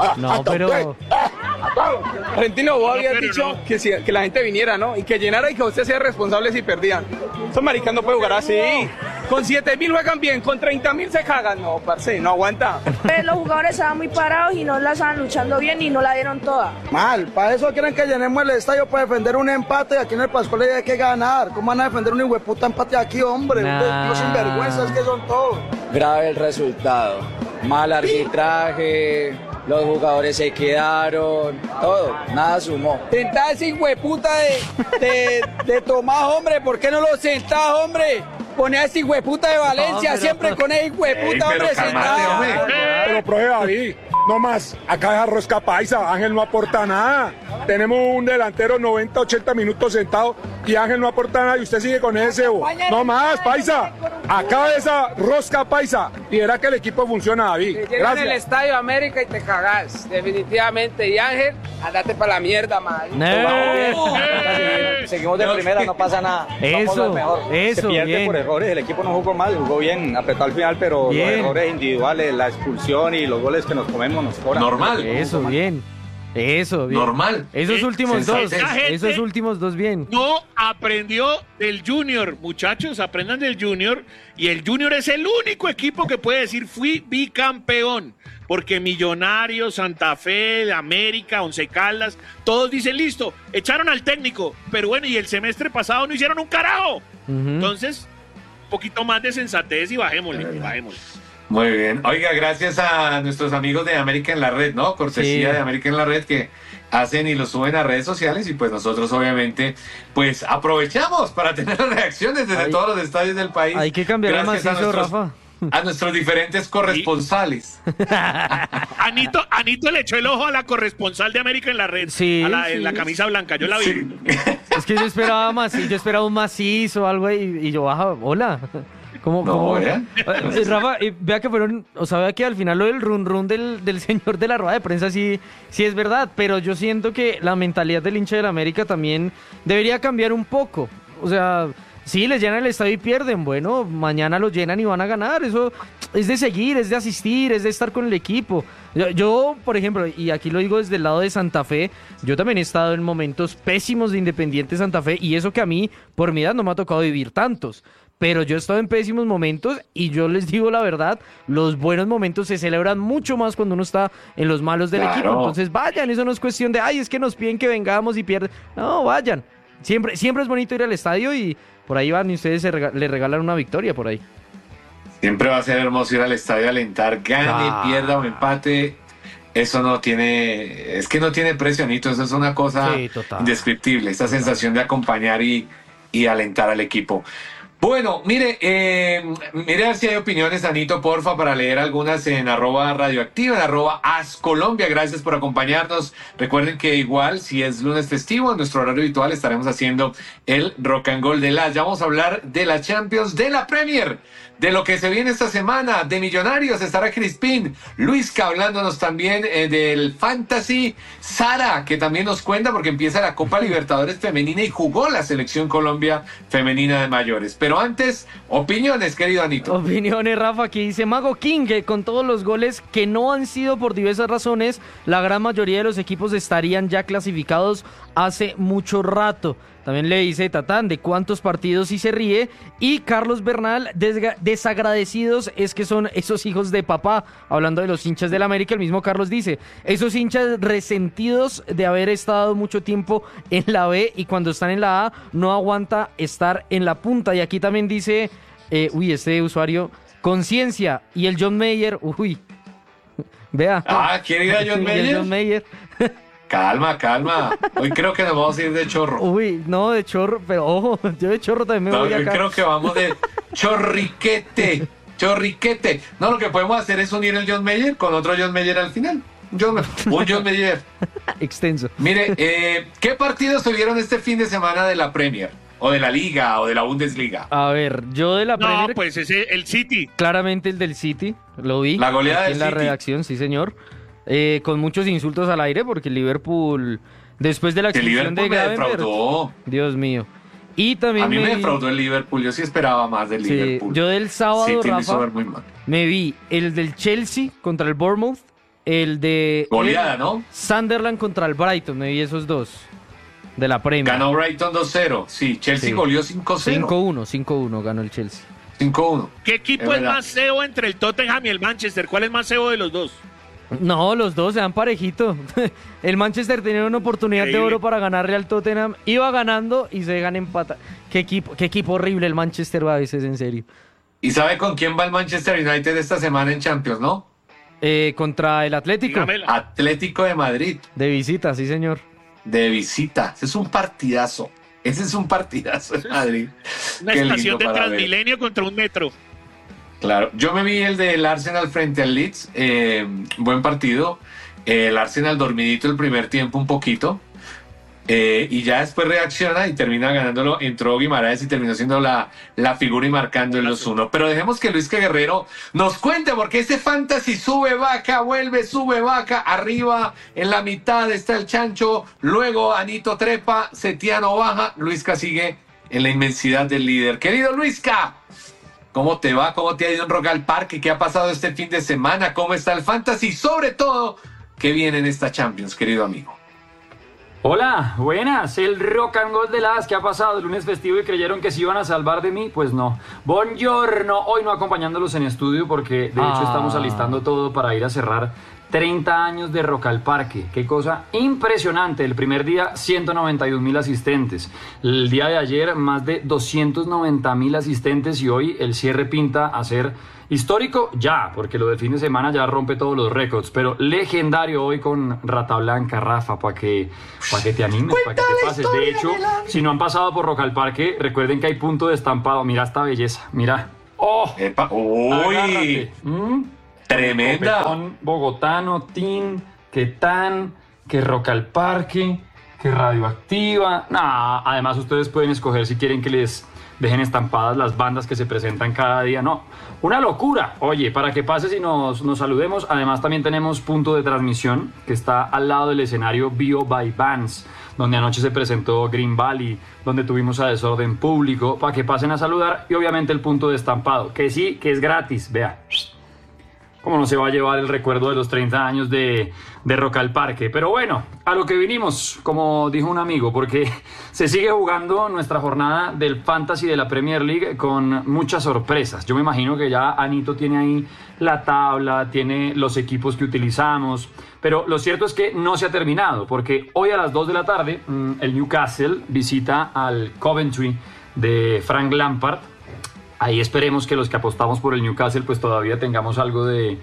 [SPEAKER 7] Argentino, vos habías dicho que la gente viniera, ¿no? Y que llenara y que usted sea responsable si perdían. Esos maricas no pueden jugar así. Con 7.000 juegan bien, con 30.000 se cagan. No, parce, no aguanta.
[SPEAKER 20] Los jugadores estaban muy parados y no la estaban luchando bien y no la dieron toda.
[SPEAKER 22] Mal, para eso quieren que llenemos el estadio para defender un empate. Aquí en el Pascual hay que ganar. ¿Cómo van a defender un hijueputa empate aquí, hombre? Los sinvergüenzas que son todos.
[SPEAKER 18] Grave el resultado. Mal arbitraje, los jugadores se quedaron, todo, nada sumó.
[SPEAKER 17] Sentá ese hijueputa de Tomás, hombre, ¿por qué no lo sentás, hombre? Pone a ese hijueputa de Valencia, siempre con ese hijueputa, hombre, sentado.
[SPEAKER 19] Pero, profe David, no más. Acá deja rosca paisa. Ángel no aporta nada. Tenemos un delantero 90, 80 minutos sentado y Ángel no aporta nada y usted sigue con ese cebo. No más, paisa. Acá esa rosca paisa y verá que el equipo funciona, David.
[SPEAKER 7] Llegas al Estadio América y te cagás, definitivamente. Y Ángel, andate para la mierda, man.
[SPEAKER 18] Seguimos de primera, no pasa nada.
[SPEAKER 1] Eso,
[SPEAKER 18] Se pierde
[SPEAKER 1] bien.
[SPEAKER 18] por errores, el equipo no jugó mal, jugó bien, apretó al final, pero
[SPEAKER 1] Bien.
[SPEAKER 18] los errores individuales, la expulsión y los goles que nos comemos nos cobran.
[SPEAKER 1] Eso, bien. Eso, bien.
[SPEAKER 2] Normal.
[SPEAKER 1] Esos últimos dos.
[SPEAKER 3] Esa gente
[SPEAKER 1] Esos últimos dos, bien.
[SPEAKER 3] No aprendió del Junior, muchachos, aprendan del Junior. Y el Junior es el único equipo que puede decir fui bicampeón. Porque Millonarios, Santa Fe, América, Once Caldas, todos dicen listo, echaron al técnico. Pero bueno, y el semestre pasado no hicieron un carajo. Entonces, un poquito más de sensatez y bajémosle.
[SPEAKER 2] Muy bien. Oiga, gracias a nuestros amigos de América en la Red, ¿no? Cortesía de América en la Red que hacen y lo suben a redes sociales y pues nosotros obviamente pues aprovechamos para tener las reacciones desde todos los estadios del país.
[SPEAKER 1] Hay que cambiar el
[SPEAKER 2] Gracias
[SPEAKER 1] macizo, Rafa.
[SPEAKER 2] a nuestros diferentes corresponsales.
[SPEAKER 3] Anito le echó el ojo a la corresponsal de América en la Red, en la camisa blanca, yo la vi.
[SPEAKER 1] Es que yo esperaba un macizo o algo y yo baja, hola. ¿Cómo? Rafa, vea que vea que al final lo del run del señor de la rueda de prensa sí es verdad, pero yo siento que la mentalidad del hincha del América también debería cambiar un poco. O sea, sí, les llenan el estadio y pierden, bueno, mañana lo llenan y van a ganar. Eso es de seguir, es de asistir, es de estar con el equipo. Yo, por ejemplo, y aquí lo digo desde el lado de Santa Fe, yo también he estado en momentos pésimos de Independiente Santa Fe y eso que a mí, por mi edad, no me ha tocado vivir tantos. Pero yo he estado en pésimos momentos y yo les digo la verdad, los buenos momentos se celebran mucho más cuando uno está en los malos del equipo. Entonces vayan, eso no es cuestión de, es que nos piden que vengamos y pierden. No, vayan. Siempre es bonito ir al estadio y por ahí van y ustedes le regalan una victoria por ahí.
[SPEAKER 2] Siempre va a ser hermoso ir al estadio a alentar, gane, pierda o empate. Eso no tiene precio, Nito. Eso es una cosa indescriptible, esa sensación de acompañar y alentar al equipo. Bueno, mire a ver si hay opiniones, Anito, porfa, para leer algunas en @radioactiva, en @ascolombia. Gracias por acompañarnos. Recuerden que igual, si es lunes festivo, en nuestro horario habitual estaremos haciendo el Rock and Gold de ya vamos a hablar de la Champions, de la Premier, de lo que se viene esta semana, de Millonarios, estará Crispín, Luisca hablándonos también del Fantasy, Sara, que también nos cuenta porque empieza la Copa Libertadores Femenina y jugó la Selección Colombia Femenina de Mayores. Pero antes, opiniones, querido Anito.
[SPEAKER 1] Opiniones, Rafa, aquí dice Mago King, que con todos los goles que no han sido por diversas razones, la gran mayoría de los equipos estarían ya clasificados hace mucho rato. También le dice Tatán de cuántos partidos sí se ríe. Y Carlos Bernal, desagradecidos es que son esos hijos de papá. Hablando de los hinchas del América, el mismo Carlos dice, esos hinchas resentidos de haber estado mucho tiempo en la B y cuando están en la A no aguanta estar en la punta. Y aquí también dice, este usuario, conciencia. Y el John Mayer, vea.
[SPEAKER 2] ¿Quiere ir a John Mayer?
[SPEAKER 1] El John Mayer.
[SPEAKER 2] Calma. Hoy creo que nos vamos a ir de chorro.
[SPEAKER 1] No de chorro, pero ojo, yo de chorro también me voy acá.
[SPEAKER 2] Yo creo que vamos de chorriquete. No, lo que podemos hacer es unir el John Mayer con otro John Mayer al final. Un John Mayer.
[SPEAKER 1] Extenso.
[SPEAKER 2] Mire, ¿qué partidos se vieron este fin de semana de la Premier? O de la Liga, o de la Bundesliga.
[SPEAKER 1] A ver, yo de la Premier...
[SPEAKER 3] No, pues ese, el City.
[SPEAKER 1] Claramente el del City, lo vi.
[SPEAKER 2] La goleada
[SPEAKER 1] en la redacción, sí señor. Con muchos insultos al aire porque el Liverpool, después de la expulsión de Gravenberch, Dios mío. Y también
[SPEAKER 2] a mí me defraudó el Liverpool, yo sí esperaba más del Liverpool.
[SPEAKER 1] Yo del sábado,
[SPEAKER 2] sí,
[SPEAKER 1] Rafa, me vi el del Chelsea contra el Bournemouth, el de
[SPEAKER 2] goleada, ¿no?
[SPEAKER 1] Sunderland contra el Brighton, me vi esos dos de la Premier.
[SPEAKER 2] Ganó Brighton 2-0, sí, Chelsea goleó 5-0.
[SPEAKER 1] 5-1 ganó el Chelsea.
[SPEAKER 2] 5-1.
[SPEAKER 3] ¿Qué equipo es más cebo entre el Tottenham y el Manchester? ¿Cuál es más cebo de los dos?
[SPEAKER 1] No, los dos se dan parejito. El Manchester tenía una oportunidad de oro para ganarle al Tottenham. Iba ganando y se dejan empatar. Qué equipo horrible el Manchester va a veces, en serio.
[SPEAKER 2] ¿Y sabe con quién va el Manchester United esta semana en Champions, no?
[SPEAKER 1] Contra el Atlético.
[SPEAKER 2] Dígamela. Atlético de Madrid.
[SPEAKER 1] De visita, sí señor.
[SPEAKER 2] De visita. Ese es un partidazo. En Madrid.
[SPEAKER 3] Una estación de Transmilenio contra un metro.
[SPEAKER 2] Claro, yo me vi el del Arsenal frente al Leeds, buen partido, el Arsenal dormidito el primer tiempo un poquito, y ya después reacciona y termina ganándolo, entró Guimaraes y terminó siendo la figura y marcando el 2-1. Pero dejemos que Luisca Guerrero nos cuente, porque ese fantasy sube, baja, vuelve, sube, baja, arriba, en la mitad está el Chancho, luego Anito trepa, Setiano baja, Luisca sigue en la inmensidad del líder. Querido Luisca, ¿cómo te va? ¿Cómo te ha ido en Rock al Parque? ¿Qué ha pasado este fin de semana? ¿Cómo está el fantasy? Sobre todo, ¿qué viene en esta Champions, querido amigo?
[SPEAKER 11] Hola, buenas. El rock and roll de las que ha pasado el lunes festivo y creyeron que se iban a salvar de mí, pues no. Buongiorno, hoy no acompañándolos en estudio porque de hecho estamos alistando todo para ir a cerrar 30 años de Rock al Parque. Qué cosa impresionante. El primer día 191.000 asistentes. El día de ayer más de 290.000 asistentes y hoy el cierre pinta a ser histórico ya, porque lo del fin de semana ya rompe todos los récords, pero legendario hoy con Rata Blanca, Rafa, para que te animes, para que te pases. De hecho, si no han pasado por Rock al Parque, recuerden que hay punto de estampado. Mira esta belleza, mira. ¡Oh!
[SPEAKER 2] Epa, ¡uy! Tremenda.
[SPEAKER 11] Copetón bogotano, Tin, que tan, que Rock al Parque, que Radioactiva. Nah, además ustedes pueden escoger si quieren que les dejen estampadas las bandas que se presentan cada día. No, una locura. Oye, para que pases y nos saludemos, además también tenemos punto de transmisión que está al lado del escenario Bio by Bands, donde anoche se presentó Green Valley, donde tuvimos a Desorden Público, para que pasen a saludar, y obviamente el punto de estampado, que sí, que es gratis, vea. ¿Cómo no se va a llevar el recuerdo de los 30 años de Rock al Parque? Pero bueno, a lo que vinimos, como dijo un amigo, porque se sigue jugando nuestra jornada del Fantasy de la Premier League con muchas sorpresas. Yo me imagino que ya Anito tiene ahí la tabla, tiene los equipos que utilizamos, pero lo cierto es que no se ha terminado, porque hoy a las 2 de la tarde el Newcastle visita al Coventry de Frank Lampard. Ahí esperemos que los que apostamos por el Newcastle pues todavía tengamos algo de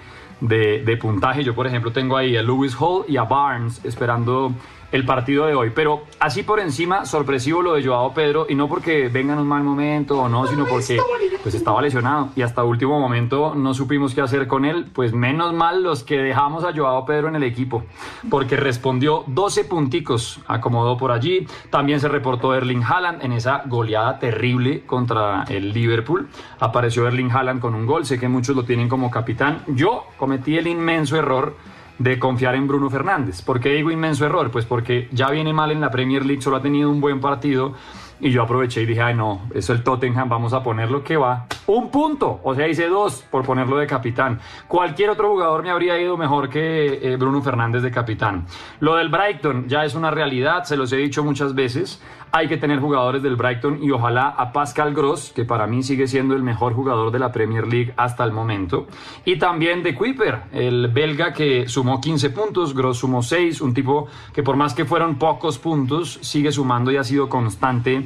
[SPEAKER 11] puntaje. Yo, por ejemplo, tengo ahí a Lewis Hall y a Barnes esperando el partido de hoy. Pero así por encima, sorpresivo lo de Joao Pedro, y no porque venga en un mal momento o no, sino porque pues estaba lesionado y hasta último momento no supimos qué hacer con él. Pues menos mal los que dejamos a Joao Pedro en el equipo, porque respondió 12 punticos, acomodó por allí. También se reportó Erling Haaland en esa goleada terrible contra el Liverpool. Apareció Erling Haaland con un gol, sé que muchos lo tienen como capitán. Yo cometí el inmenso error de confiar en Bruno Fernández. ¿Por qué digo inmenso error? Pues porque ya viene mal en la Premier League, solo ha tenido un buen partido, y yo aproveché y dije, ay no, eso el Tottenham, vamos a ponerlo que va un punto, o sea, hice 2 por ponerlo de capitán. Cualquier otro jugador me habría ido mejor que Bruno Fernández de capitán. Lo del Brighton ya es una realidad, se los he dicho muchas veces, hay que tener jugadores del Brighton, y ojalá a Pascal Gross, que para mí sigue siendo el mejor jugador de la Premier League hasta el momento, y también de Kuiper, el belga que sumó 15 puntos, Gross sumó 6, un tipo que por más que fueron pocos puntos, sigue sumando y ha sido constante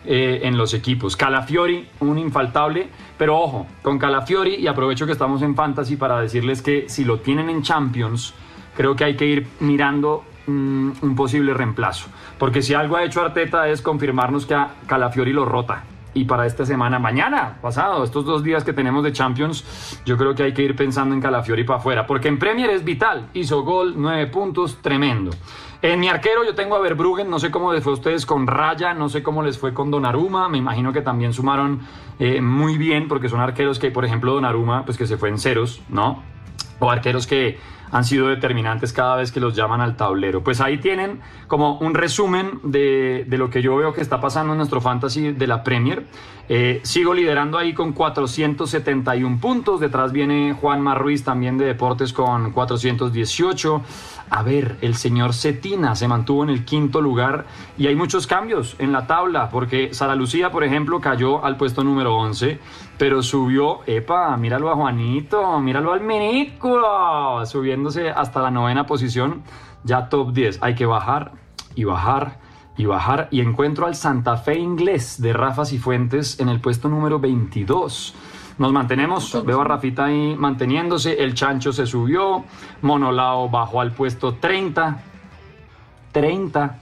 [SPEAKER 11] en los equipos. Calafiori, un infaltable, pero ojo, con Calafiori, y aprovecho que estamos en Fantasy para decirles que si lo tienen en Champions, creo que hay que ir mirando un posible reemplazo, porque si algo ha hecho Arteta es confirmarnos que a Calafiori lo rota, y para esta semana, mañana, pasado, estos 2 días que tenemos de Champions, yo creo que hay que ir pensando en Calafiori para afuera, porque en Premier es vital, hizo gol, 9 puntos, tremendo. En mi arquero yo tengo a Verbruggen, no sé cómo les fue a ustedes con Raya, no sé cómo les fue con Donnarumma, me imagino que también sumaron muy bien, porque son arqueros que, por ejemplo, Donnarumma, pues que se fue en ceros, ¿no? O arqueros que han sido determinantes cada vez que los llaman al tablero. Pues ahí tienen como un resumen de lo que yo veo que está pasando en nuestro fantasy de la Premier. Sigo liderando ahí con 471 puntos. Detrás viene Juanma Ruiz, también de Deportes, con 418. A ver, el señor Cetina se mantuvo en el 5º lugar, y hay muchos cambios en la tabla, porque Sara Lucía, por ejemplo, cayó al puesto número 11, pero subió, míralo a Juanito, míralo al minículo, subiéndose hasta la 9ª posición, ya top 10. Hay que bajar y bajar y bajar, y encuentro al Santa Fe inglés de Rafa Cifuentes en el puesto número 22. Nos mantenemos, veo a Rafita ahí manteniéndose, el Chancho se subió, Monolao bajó al puesto 30,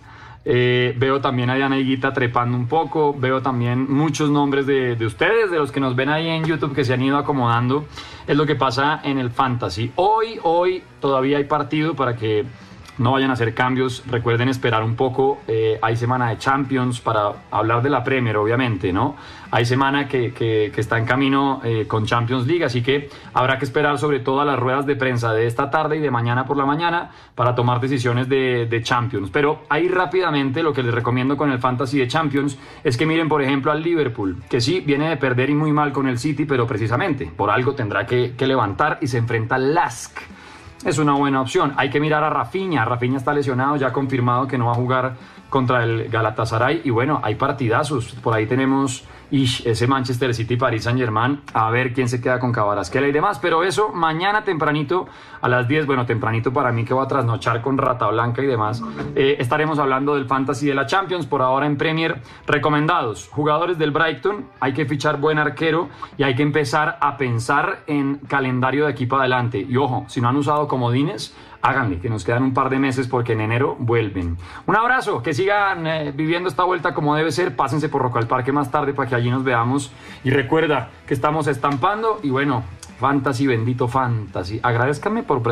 [SPEAKER 11] Veo también a Diana Higuita trepando un poco. Veo también muchos nombres de ustedes, de los que nos ven ahí en YouTube, que se han ido acomodando. Es lo que pasa en el Fantasy. Hoy todavía hay partido para que no vayan a hacer cambios. Recuerden esperar un poco. Hay semana de Champions para hablar de la Premier, obviamente, ¿no? Hay semana que está en camino con Champions League, así que habrá que esperar sobre todo a las ruedas de prensa de esta tarde y de mañana por la mañana para tomar decisiones de Champions. Pero ahí rápidamente lo que les recomiendo con el Fantasy de Champions es que miren, por ejemplo, al Liverpool, que sí viene de perder y muy mal con el City, pero precisamente por algo tendrá que levantar y se enfrenta al Lask. Es una buena opción. Hay que mirar a Rafinha. Rafinha está lesionado, ya confirmado que no va a jugar contra el Galatasaray. Y bueno, hay partidazos. Por ahí tenemos ese Manchester City, Paris Saint-Germain. A ver quién se queda con Kvaratskhelia y demás. Pero eso mañana tempranito a las 10. Bueno, tempranito para mí que voy a trasnochar con Rata Blanca y demás. Estaremos hablando del Fantasy de la Champions. Por ahora en Premier, recomendados. Jugadores del Brighton. Hay que fichar buen arquero y hay que empezar a pensar en calendario de equipo adelante. Y ojo, si no han usado comodines, háganle, que nos quedan un par de meses porque en enero vuelven. Un abrazo, que sigan viviendo esta vuelta como debe ser. Pásense por Rock al Parque más tarde para que allí nos veamos. Y recuerda que estamos estampando y bueno, Fantasy, bendito Fantasy. Agradézcanme por